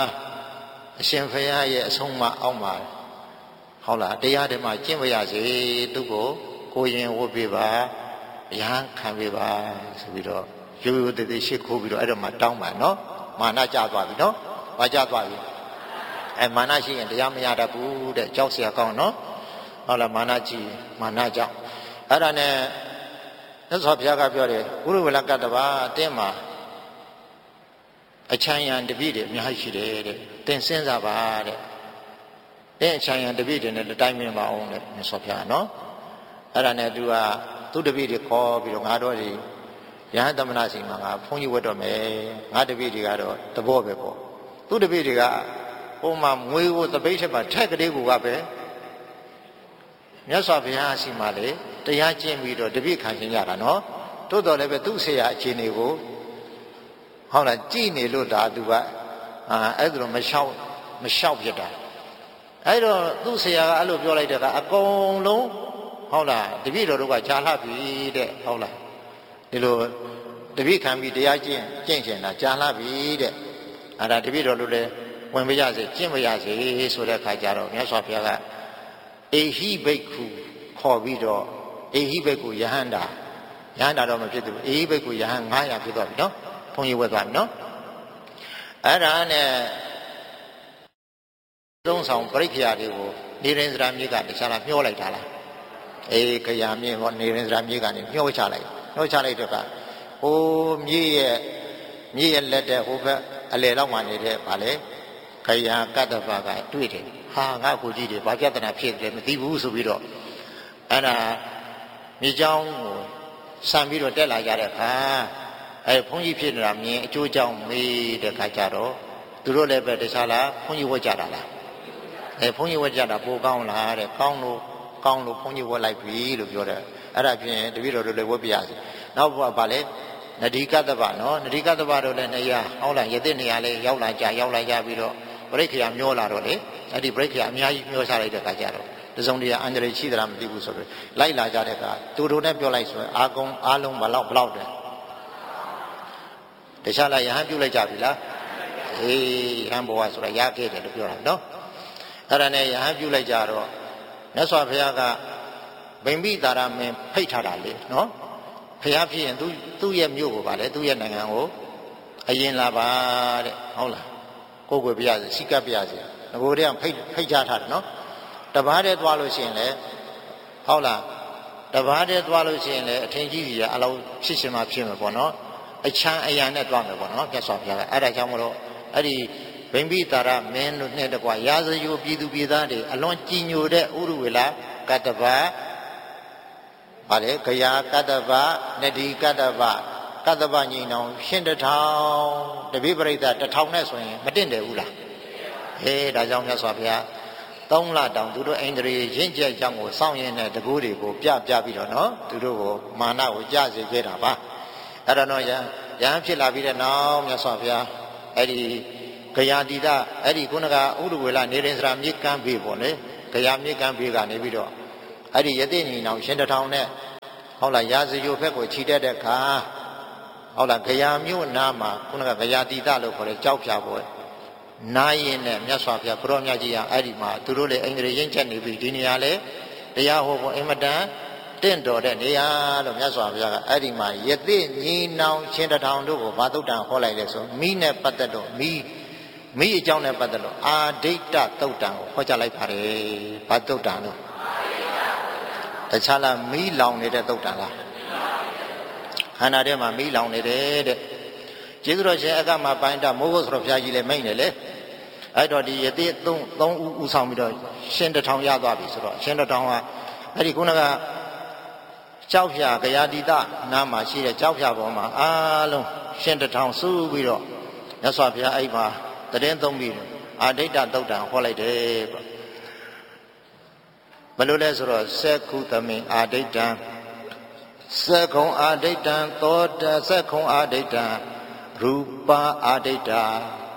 ရားရဲ့အဆုံးအမအောက်မှာဟုတ်လားတရားဓမ္မကျင့်ပါရစေသူကိုရင်ဝတ်ပေးပါအရဟံခံပေးပါဆိုပြီးတော့ရိုးရိုးသေးသေးရှ िख ိုးပြီးတော့အဲ့တော့မှတောင်းပါနော်မာနကျသွားပြီနော်ဘာကျသွားပြီမာနရှိရင်တရားမရတတ်ဘူးတဲ့ကြောက်เสียကောင်းနော်ဟုတ်လားမာနကြီးမာနကြောင့်အဲ့ဒါနဲ့မြတ်စွာဘုရားကပြောတယ်ဥရဝလကတ္တဗတင်းမှာအချမ်းရံတပိတွေအများကြီးရှိတယ်တဲ့တင်စဉ်းစားပါတဲ့အချမ်းရံတပိတွေနဲ့တိုင်းမင်းပါအောင်တဲ့မြတ်စွာဘုရားနော်အဲ့ဒါနဲ့သူကသူ့တပိတွေခေါ်ပြီးတော့ငါတို့ဒီယဟန်သမဏစီမှာငါဘုန်းကြီးဝတ်တော့မယ်ငါတပိတွေကတော့သဘောပဲပေါ့သူ့တပိတွေကဟိုမှာမွေးကိုသပိတ်ထက်မှာထက်ကလေးကိုကပဲမြတ်စွာဘုရားရှိမှလေတရားကျင့်ပြီးတော့တပိခံခြင်းရတာနော်တိုးတော်လည်းပဲသူ့ဆရာအခြေအနေကိုဟုတ်လားကြည်နေလို့ဒါသူကအဲ့ဒါမလျှောက်ဖြစ်တာအဲ့တော့သူ့ဆရာကအဲ့လိုပြောလိုက်တဲ့ကအကုန်လုံးဟုတ်လားတပိတော်တို့ကကြာလှပြီတဲ့ဟုတ်လားဒီလိုတပိခံပြီးတရားကျင့်ကျင်တာကြာလှပြီတဲ့အဲ့ဒါတပိတော်တို့လည်းဝင်ပြရစေကျင့်ပြရစေဆိုတဲ့ခါကျတော့မြတ်စွာဘုရားကအေဟိဘိက္ခုခေါ်ပြီးတော့အေဟိဘိက္ခုယဟန္တာတော့မဖြစ်ဘူးအေဟိဘိက္ခုယဟန်900ဖြစ်သွားပြီနော်ဘုန်းကြီးဝတ်သွားပြီနော်အဲ့ဒါနဲ့သုံးဆောင်ပရိက္ခယာတွေကိုနေရင်စရာမြေကတခြားလားမျောလိုက်တာလားခရာမြေဟောနေရင်စရာမြေကနေမျောချလိုက်တော့ကဟိုမြေရဲ့လက်တဲ့ဟိုဘက်အလယ်လောက်မှနေတဲ့ဗာလေခရာကတ္တဗကတွေ့တယ်ဟာငါကိုကြီးတွေဘာပြဿနာဖြစ်တယ်မသိဘူးဆိုပြီးတော့အဲ့ဒါမြေเจ้าကိုစံပြီးတော့တက်လာကြတဲ့အခါဘုန်းကြီးဖြစ်နေတာမြင်အကျိုးကြောင့်မေးတဲ့ခါကျတော့သူတို့လည်းပဲတခြားလားဘုန်းကြီးဝတ်ကြတာလားဘုန်းကြီးဝတ်ကြတာပိုကောင်းလားတဲ့ကောင်းလို့ဘုန်းကြီးဝတ်လိုက်ပြီလို့ပြောတယ်အဲ့ဒါဖြင့်တပည့်တော်တို့လည်းဝတ်ပြရစီနောက်ဗာလေနဒီကတ္တဗနော်နဒီကတ္တဗတို့လည်းနေရဟုတ်လားရတဲ့နေရာလေးရောက်လာကြပြီးတော့ပရိက္ခယာမျောလာတော့လေအဲ့ဒီပရိက္ခယာအများကြီးမျောချလိုက်တဲ့ခါကျတော့တစုံတရာအန္တရာယ်ရှိသလားမသိဘူးဆိုပြီးလိုက်လာကြတဲ့အခါသူတို့နဲ့ပြောလိုက်ဆိုရင်အားလုံးဘလောက်တယ်တခြားလားယဟန်ပြုတ်လိုက်ကြပြီလားယဟန်ဘဝဆိုတာရခဲ့တယ်လို့ပြောတာနော်အဲ့ဒါနဲ့ယဟန်ပြုတ်လိုက်ကြတော့မြတ်စွာဘုရားကဗိမ္ပိတာရမင်းဖိတ်ထားတာလေနော်ဘုရားဖြစ်ရင်သူ့ရဲ့မြို့ကိုပါလေသူ့ရဲ့နိုင်ငံကိုအရင်လာပါတဲ့ဟုတ်လားကိုယ်ကိုပြရစီစိကပ်ပြရစီငကိုတည်းကဖိတ်ချထားတယ်နော်တပားတည်းသွားလို့ရှိရင်လေဟုတ်လားတပားတည်းသွားလို့ရှိရင်လေအထင်ကြီးကြီးအလောဖြစ်ရှင်မှဖြစ်မှာပေါ့နော်အချမ်းအယံနဲ့သွားမယ်ပေါ့နော်မြတ်စွာဘုရားကအဲ့ဒါကြောင့်မလို့အဲ့ဒီဗိမ္ပိတာရမင်းတို့နဲ့တကွာရာဇယိုပြည်သူပြည်သားတွေအလွန်ကြည်ညိုတဲ့ဥရဝေလာကတ္တဗဗါလေဂယာကတ္တဗနဒီကတ္တဗညီနောင်ရှင်း1000တပိပရိသတ်1000နဲ့ဆိုရင်မတင့်တယ်ဘူးလားဒါကြောင့်မြတ်စွာဘုရား 3 လတောင်သူတို့အိန္ဒြေရင့်ကျက်ကြောင်းကိုစောင့်ရင်းနဲ့တကူတွေကိုပြပြီးတော့နော်သူတို့ကိုမာနကိုကြစေခဲ့တာပါအဲ့တော့နော်ယဟန်ဖြစ်လာပြီးတဲ့နောက်မြတ်စွာဘုရားအဲ့ဒီဂယာတိတအဲ့ဒီခုနကဥဒဝေလနေရင်စရာမြေကမ်းဘေးပေါ့လေဂယာမြေကမ်းဘေးကနေပြီးတော့အဲ့ဒီယသိနီနောင်ရှင်တထောင်နဲ့ဟုတ်လားရာဇယိုဘက်ကိုခြိတက်တဲ့အခါဟုတ်လားဂယာမြို့နားမှာခုနကဂယာတိတလို့ခေါ်တဲ့ကြောက်ဖြာပွဲနားရင်နဲ့မြတ်စွာဘုရားဘုရောမြတ်ကြီးကအဲ့ဒီမှာသူတို့လည်းအိန္ဒြေရင့်ချက်နေပြီဒီနေရာလေတရားဟောဖို့အင်မတန်တင့်တော်တဲ့နေရာလို့မြတ်စွာဘုရားကအဲ့ဒီမှာယသိညီနောင်ရှင်တထောင်တို့ကိုဘာသုတ်တံဟောလိုက်လဲဆိုမိနဲ့ပတ်သက်တော့မိအကြောင်းနဲ့ပတ်သက်လို့အာဒိဋ္ဌသုတ်တံကိုဟောကြားလိုက်ပါတယ်ဘာသုတ်တံလို့တခြားလားမိလောင်နေတဲ့သုတ်တံလားခန္ဓာထဲမှာမိလောင်နေတယ်တဲ့ကျေးဇူးတော်ရှင်အကမပိုင်းတာမိုးဘုဆိုတော်ဘုရားကြီးလည်းမိတ်နေလေအဲ့တော့ဒီယသိ3ဦးဆောင်ပြီးတော့ရှင်တထောင်ရသွားပြီဆိုတော့ရှင်တထောင်ကအဲ့ဒီခုနကကြောက်ဖြာဂယာတိတနားမှာရှိတဲ့ကြောက်ဖြာပေါ်မှာအားလုံးရှင်တထောင်စုပြီးတော့မြတ်စွာဘုရားအဲ့မှာတရင်သုံးပြီးအာဒိဋ္ဌသုတ်တံဟောလိုက်တယ်ပေါ့ဘယ်လိုလဲဆိုတော့သက္ခုသမိအာဒိဋ္ဌံသက္ခုံအာဒိဋ္ဌံသောတသက္ခုံအာဒိဋ္ဌံရူပအာဒိဋ္ဌာ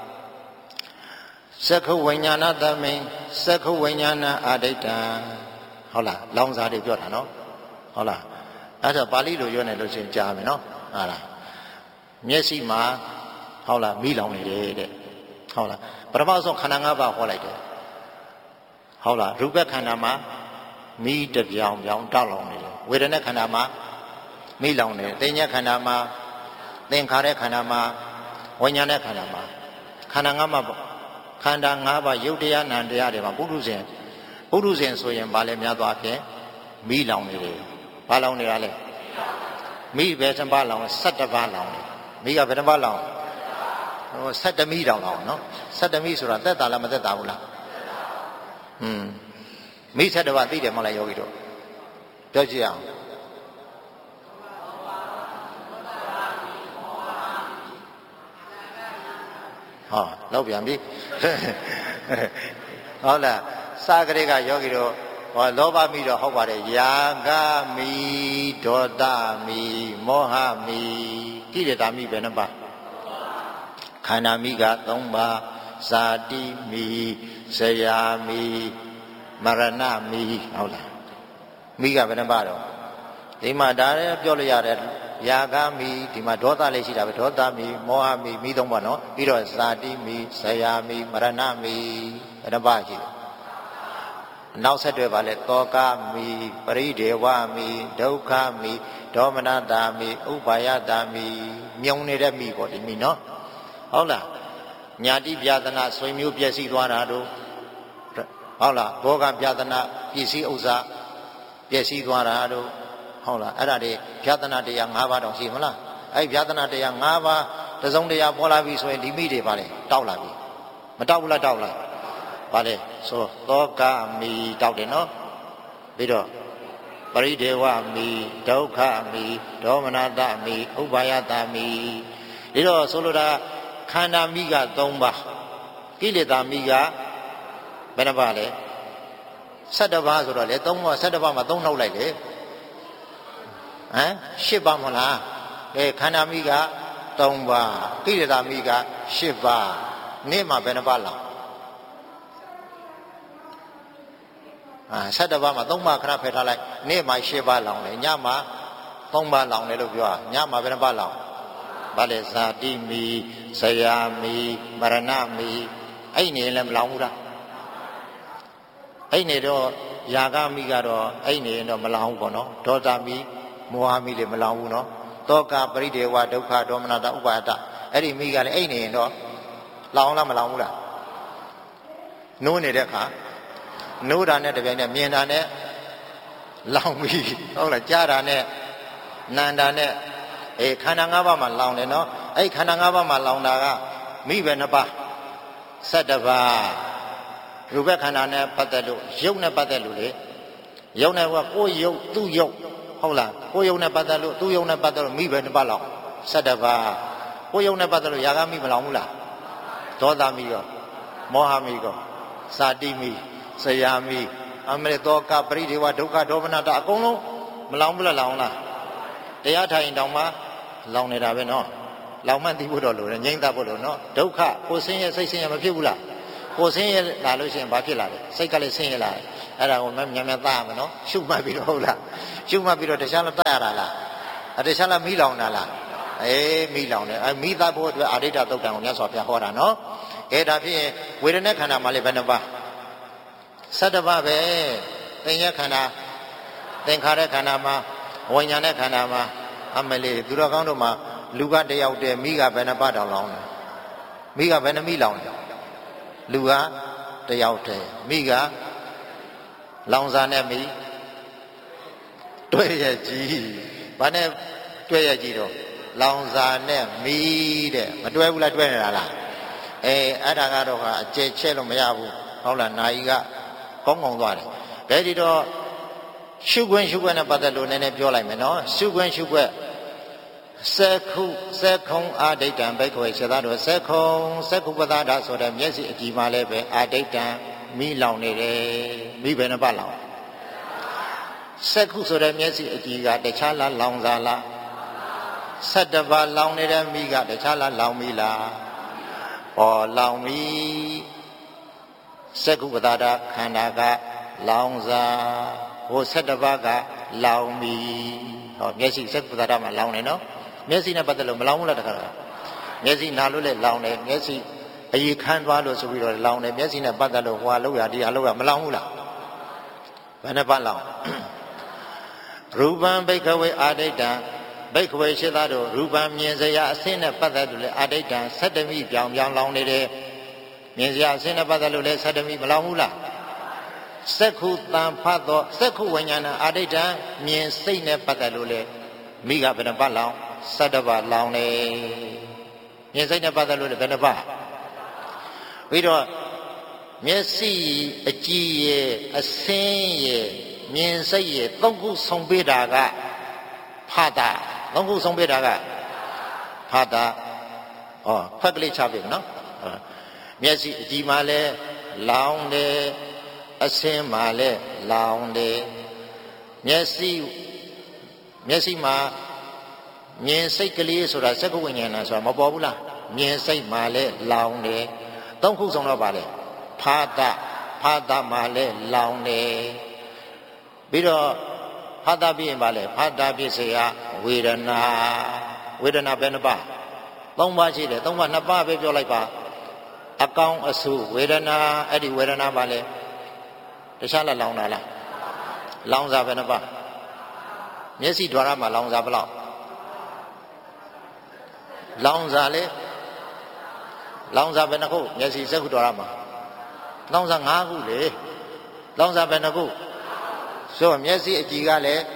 သက္ခုဝိညာဏသမိသက္ခုဝိညာဏအာဒိဋ္ဌံဟုတ်လားလောင်စာတွေပြောတာနော်ဟုတ်လားအဲ့ဒါပါဠိလိုပြောနေလို့ရှိရင်ကြားမယ်နော်ဟုတ်လားမျက်စိမှာဟုတ်လားမိလောင်နေတယ်တဲ့ဟုတ်လားပထမဆုံးခန္ဓာ၅ပါးဟောလိုက်တယ်ဟုတ်လားရူပခန္ဓာမှာမိတပြောင်ပြောင်တောက်လောင်နေတယ်ဝေဒနာခန္ဓာမှာမိလောင်နေတယ်သင်္ညခန္ဓာမှာသင်္ခါရခန္ဓာမှာဝိညာဉ်ခန္ဓာမှာခန္ဓာ၅ပါးခန္ဓာ၅ပါးယုတ်တရားနံတရားတွေမှာပုထုဇဉ်ဆိုရင်ဗာလဲများသွားဖြင့်မိလောင်နေတယ်ဘာလောင်နေတာလဲမိပဲတစ်ပါးလောင်17ပါးလောင်တယ်မိကဘယ်တစ်ပါးလောင်17မိတောင်လောင်နော်17မိဆိုတာသက်တာလားမသက်တာဘူးလားမိ17ပါးသိတယ်မဟုတ်လားယောဂီတို့ပြောကြည့်အောင်ဟောလောက်ပြန်ပြီဟုတ်လားစာကလေးကယောဂီတို့ဟောလောဘမိတော့ဟုတ်ပါတယ်ယာဂမိဒေါသမိမောဟမိကိလေသာမိပဲနှပါခန္ဓာမိက3ပါးဇာတိမိဇယာမိမရဏမိဟုတ်လားမိကဘယ်နှပါတော့ဒီမှာဒါလည်းပြောလို့ရတယ်ယာဂမိဒီမှာဒေါသလေးရှိတာပဲဒေါသမိမောဟမိမိ3ပါးနော်ပြီးတော့ဇာတိမိဇယာမိမရဏမိဘယ်နှပါရှိတယ်နောက်ဆက်တွဲပါလေတောကမိပရိဒေဝမိဒုက္ခမိဒေါမနတာမိဥပါယတာမိမြုံနေတဲ့မိပေါ့ဒီမိနော်ဟုတ်လားညာတိပြဒနာဆွေမျိုးပျက်စီးသွားတာတို့ဟုတ်လားဘောဂပြဒနာပစ္စည်းဥစ္စာပျက်စီးသွားတာတို့ဟုတ်လားအဲ့ဒါတွေပြဒနာတရား၅ပါးတော့ရှိမလားအဲ့ပြဒနာတရား၅ပါးတစုံတရာပေါ်လာပြီဆိုရင်ဒီမိတွေပါလေတောက်လာပြီမတောက်ဘူးလားတောက်လားပါလေဆိုသောကမိတောက်တယ်နော်ပြီးတော့ပရိဒေဝမိဒုက္ခမိဒေါမနတမိဥပါယတမိဒီတော့ဆိုလိုတာခန္ဓာမိက3ပါးကိလေသာမိကဘယ်နှပါလဲ17ပါးဆိုတော့လေ3ပါး17ပါးမှာ3နှုတ်လိုက်လေဟမ်10ပါးမဟုတ်လားခန္ဓာမိက3ပါးကိလေသာမိက10ပါးနေ့မှာဘယ်နှပါးလောက်17ပါးမှာ3ပါးခဏဖယ်ထားလိုက်နေ့မှာ10ပါးလောင်တယ်ညမှာ3ပါးလောင်တယ်လို့ပြောတာညမှာဘယ်နှပါးလောင်ဘာလဲဇာတိမိဇယာမိမရဏမိအဲ့နေလည်းမလောင်ဘူးလားအဲ့နေတော့ယာဂမိကတော့အဲ့နေတော့မလောင်ဘူးပေါ့နော်ဒေါသမိမောဟမိလည်းမလောင်ဘူးနော်တောကပရိဒေဝဒုက္ခဒေါမနတဥပါဒအဲ့ဒီမိကလည်းအဲ့နေရင်တော့လောင်လားမလောင်ဘူးလားနိုးနေတဲ့အခါနိုးတာနဲ့တပြိုင်နက်မြင်တာနဲ့လောင်ပြီဟုတ်လားကြားတာနဲ့နန္တာနဲ့ခန္ဓာ၅ပါးမှာလောင်တယ်နော်အဲ့ခန္ဓာ၅ပါးမှာလောင်တာကမိပဲ2ပါး17ပါးရူပခန္ဓာနဲ့ပတ်သက်လို့ရုပ်နဲ့ပတ်သက်လို့လေရုပ်နဲ့ကကိုယ်ရုပ်သူ့ရုပ်ဟုတ်လားကိုယ်ရုပ်နဲ့ပတ်သက်လို့သူ့ရုပ်နဲ့ပတ်သက်လို့မိပဲ2ပါးလောင်17ပါးကိုယ်ရုပ်နဲ့ပတ်သက်လို့ယာဂမိမလောင်ဘူးလားဒေါသမိရောမောဟမိရောဇာတိမိဆရာမိအမရတောကပရိဒေဝဒုက္ခဒေါမနတာအကုန်လုံးမလောင်ဘူးလားလောင်လားတရားထိုင်တောင်မှလောင်နေတာပဲနော်လောင်မှသိဖို့တော့လိုတယ်ငြိမ့်သက်ဖို့လို့နော်ဒုက္ခကိုဆင်းရဲစိတ်ဆင်းရဲမဖြစ်ဘူးလားကိုဆင်းရဲလာလို့ရှိရင်ဘာဖြစ်လာလဲစိတ်ကလည်းဆင်းရဲလာတယ်အဲ့ဒါကိုမြန်မြန်သတ်ရမယ်နော်ရှုမှတ်ပြီးတော့ဟုတ်လားရှုမှတ်ပြီးတော့တခြားလည်းတတ်ရတာလားတခြားလည်းမိလောင်တာလားမိလောင်တယ်မိသတ်ဖို့အတွက်အာရိတ္တသုတ်တံကိုမြတ်စွာဘုရားဟောတာနော်ဒါဖြစ်ရင်ဝေဒနာခန္ဓာမှာလည်းဘယ်နှပါ17ပါးပဲသင်္ညခန္ဓာသင်္ခါရခန္ဓာမှာဝိညာဉ်နဲ့ခန္ဓာမှာအမလေးသူတော်ကောင်းတို့မှာလူကတယောက်တည်းမိကဘယ်နှပါတောင်လောင်တယ်မိကဘယ်နှမိလောင်တယ်လူကတယောက်တည်းမိကလောင်စာနဲ့မိတွဲရကြီးဘာနဲ့တွဲရကြီးတော့လောင်စာနဲ့မိတဲ့မတွဲဘူးလားတွဲနေတာလားအဲ့ဒါကတော့အကျဲချဲ့လို့မရဘူးဟုတ်လားနာယီကကောင်းကောင်းသွားတယ်ဒီတော့ရှုခွင့်နဲ့ပတ်သက်လို့နည်းနည်းပြောလိုက်မယ်နော်ရှုခွင့်စက္ခုံအာဒိဋ္ဌံဘိက္ခဝေခြေသားတို့စက္ခုပသဒဆိုတဲ့မျက်စိအကြည့်မှလည်းပဲအာဒိဋ္ဌံမိလောင်နေတယ်မိဘယ်နှပတ်လောင်စက္ခုဆိုတဲ့မျက်စိအကြည့်ကတခြားလားလောင်စားလား17ပါးလောင်နေတဲ့မိကတခြားလားလောင်မိလားလောင်မိစက္ခုပသဒခန္ဓာကလောင်စားဟို17ပါးကလောင်မိမျက်စိစက္ခုပသဒမှာလောင်နေနော်မျက်စိနဲ့ပတ်သက်လို့မလောင်ဘူးလားတခါတော့မျက်စိနာလို့လည်းလောင်တယ်မျက်စိအည်ခမ်းသွားလို့ဆိုပြီးတော့လောင်တယ်မျက်စိနဲ့ပတ်သက်လို့ဟိုလောက်ရဒီအလောက်ရမလောင်ဘူးလားဘယ်နှပတ်လောင်ရူပံဘိက္ခဝေအာဒိဋ္ဌံဘိက္ခဝေရှိသားတို့ရူပံမြင်စရာအဆင့်နဲ့ပတ်သက်လို့လည်းအာဒိဋ္ဌံ17မိပြောင်လောင်နေတယ်မြင်စရာအဆင့်နဲ့ပတ်သက်လို့လည်း17မိမလောင်ဘူးလားစက္ခုတံဖတ်သောစက္ခုဝိညာဏအာဒိဋ္ဌံမြင်စိတ်နဲ့ပတ်သက်လို့လည်းမိကဘယ်နှပတ်လောင်17ပါးလောင်နေမြင်စိတ်နဲ့ပတ်သက်လို့လည်းဘယ်နှပတ်ပြီးတော့မျက်စိအကြည့်ရဲ့အဆင်းရဲ့မြင်စိတ်ရဲ့သုံးခုဆုံးပေးတာကဖတ်တာသုံးခုဆုံးပေးတာကဖတ်တာဖတ်ကလေးချပြီနော်မျက်စိအကြည့်မှလည်းလောင်တယ်အဆင်းမှလည်းလောင်တယ်မျက်စိမှာမြင်စိတ်ကလေးဆိုတာစက္ကဝိညာဏဆိုတာမပေါ်ဘူးလားမြင်စိတ်မှလည်းလောင်တယ်သုံးခုဆုံးတော့ပါလေဖာသမှလည်းလောင်တယ်ပြီးတော့ဖာသပြီးရင်ပါလေဖာသဖြစ်စေရဝေဒနာဘယ်နှပါ3ပါးရှိတယ်3ပါး2ပါးပဲပြောလိုက်ပါအကောင်းအဆူဝေဒနာအဲ့ဒီဝေဒနာပါလေတခြားလားလောင်တာလားလောင်စားဘယ်နှပါမျက်စိဓာရမှာလောင်စားဘယ်လောက်လောင်စားလေလောင်စားဘယ်နှခုမျက်စိစက္ခုဓာရမှာလောင်စား5ခုလေလောင်စားဘယ်နှခုဆိုမျက်စိအကြည့်ကလည်း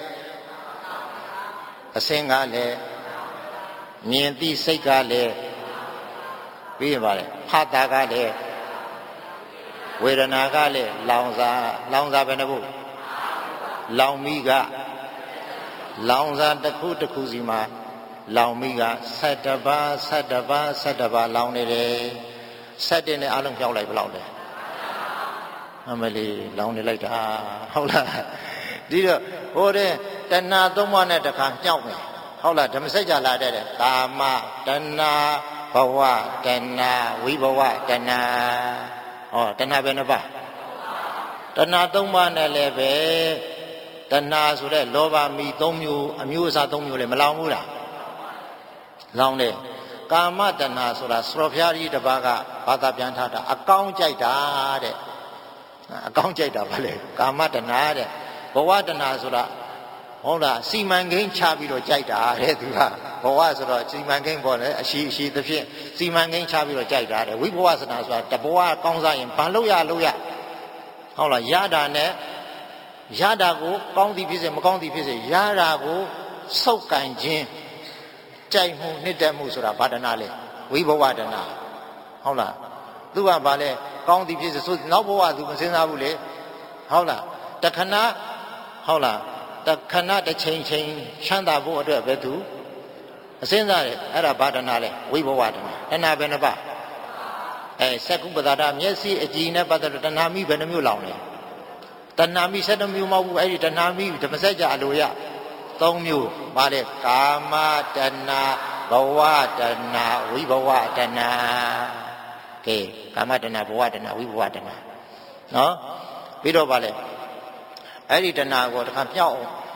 အဆင်းကလည်းမြင်သိစိတ်ကလည်းပြီးရင်ပါလေဖတ်တာကလည်းဝေဒနာကလည်းလောင်စားဘယ်နှခုလောင်မိကလောင်စားတစ်ခုစီမှာလောင်မိက17ပါးလောင်နေတယ်17နဲ့အလုံးပြောင်းလိုက်ဘယ်လောက်လဲအမလီလောင်နေလိုက်တာဟုတ်လားဒီတော့ဟိုတဲ့တဏှာ3ပါးနဲ့တခါညှောက်မယ်ဟုတ်လားဓမ္မစကြာလာတဲ့ကာမတဏှာဘဝတဏှာဝိဘဝတဏှာတဏှာပဲနှပါတဏှာ3ပါးနဲ့လည်းပဲတဏှာဆိုတဲ့လောဘမီ3မျိုးအမျိုးအစား3မျိုးလည်းမလောင်ဘူးလားလောင်တယ်ကာမတဏှာဆိုတာစရောဖျားကြီးတစ်ပါးကဘာသာပြန်ထားတာအကောင်းကြိုက်တာတဲ့အကောင်းကြိုက်တာဗါလေကာမတဏှာတဲ့ဘဝတဏှာဆိုတာဟုတ်လားစီမံကိန်းချပြီးတော့ကြိုက်တာတဲ့သူကဘဝဆိုတော့စီမံကိန်းပေါ်တယ်အရှိသဖြင့်စီမံကိန်းချပြီးတော့ကြိုက်တာတဲ့ဝိဘဝစနာဆိုတာတဘဝကောင်းစားရင်ဘာလို့ရဟုတ်လားရတာနဲ့ရတာကိုကောင်းသည်ဖြစ်စေမကောင်းသည်ဖြစ်စေရတာကိုစုပ်ကန်ခြင်းကြိုက်မှုနှစ်သက်မှုဆိုတာဘာတဏှာလဲဝိဘဝတဏှာဟုတ်လားသူကဘာလဲကောင်းသည်ဖြစ်စေဆိုနောက်ဘဝသူမစဉ်းစားဘူးလေဟုတ်လားတခဏဟုတ်လားတခဏတစ်ချိန်ချမ်းသာဖို့အတွက်ပဲသူအစဉ်းစားတယ်အဲ့ဒါဘာတဏှာလဲဝိဘဝတဏှာတဏှာပဲနှပါစက္ကုပ္ပဒါဒမျက်စိအကြည့်နဲ့ပတ်သက်လို့တဏှာမိဘယ်နှမျိုးလောင်လဲတဏှာမိ7မျိုးမဟုတ်ဘူးအဲ့ဒီတဏှာမိဓမ္မစကြာအလိုရ3မျိုးပါလေကာမတဏှာဘဝတဏှာဝိဘဝတဏှာကဲကာမတဏှာဘဝတဏှာဝိဘဝတဏှာနော်ပြီးတော့ပါလေအဲ့ဒီတဏှာကိုတစ်ခါမြောက်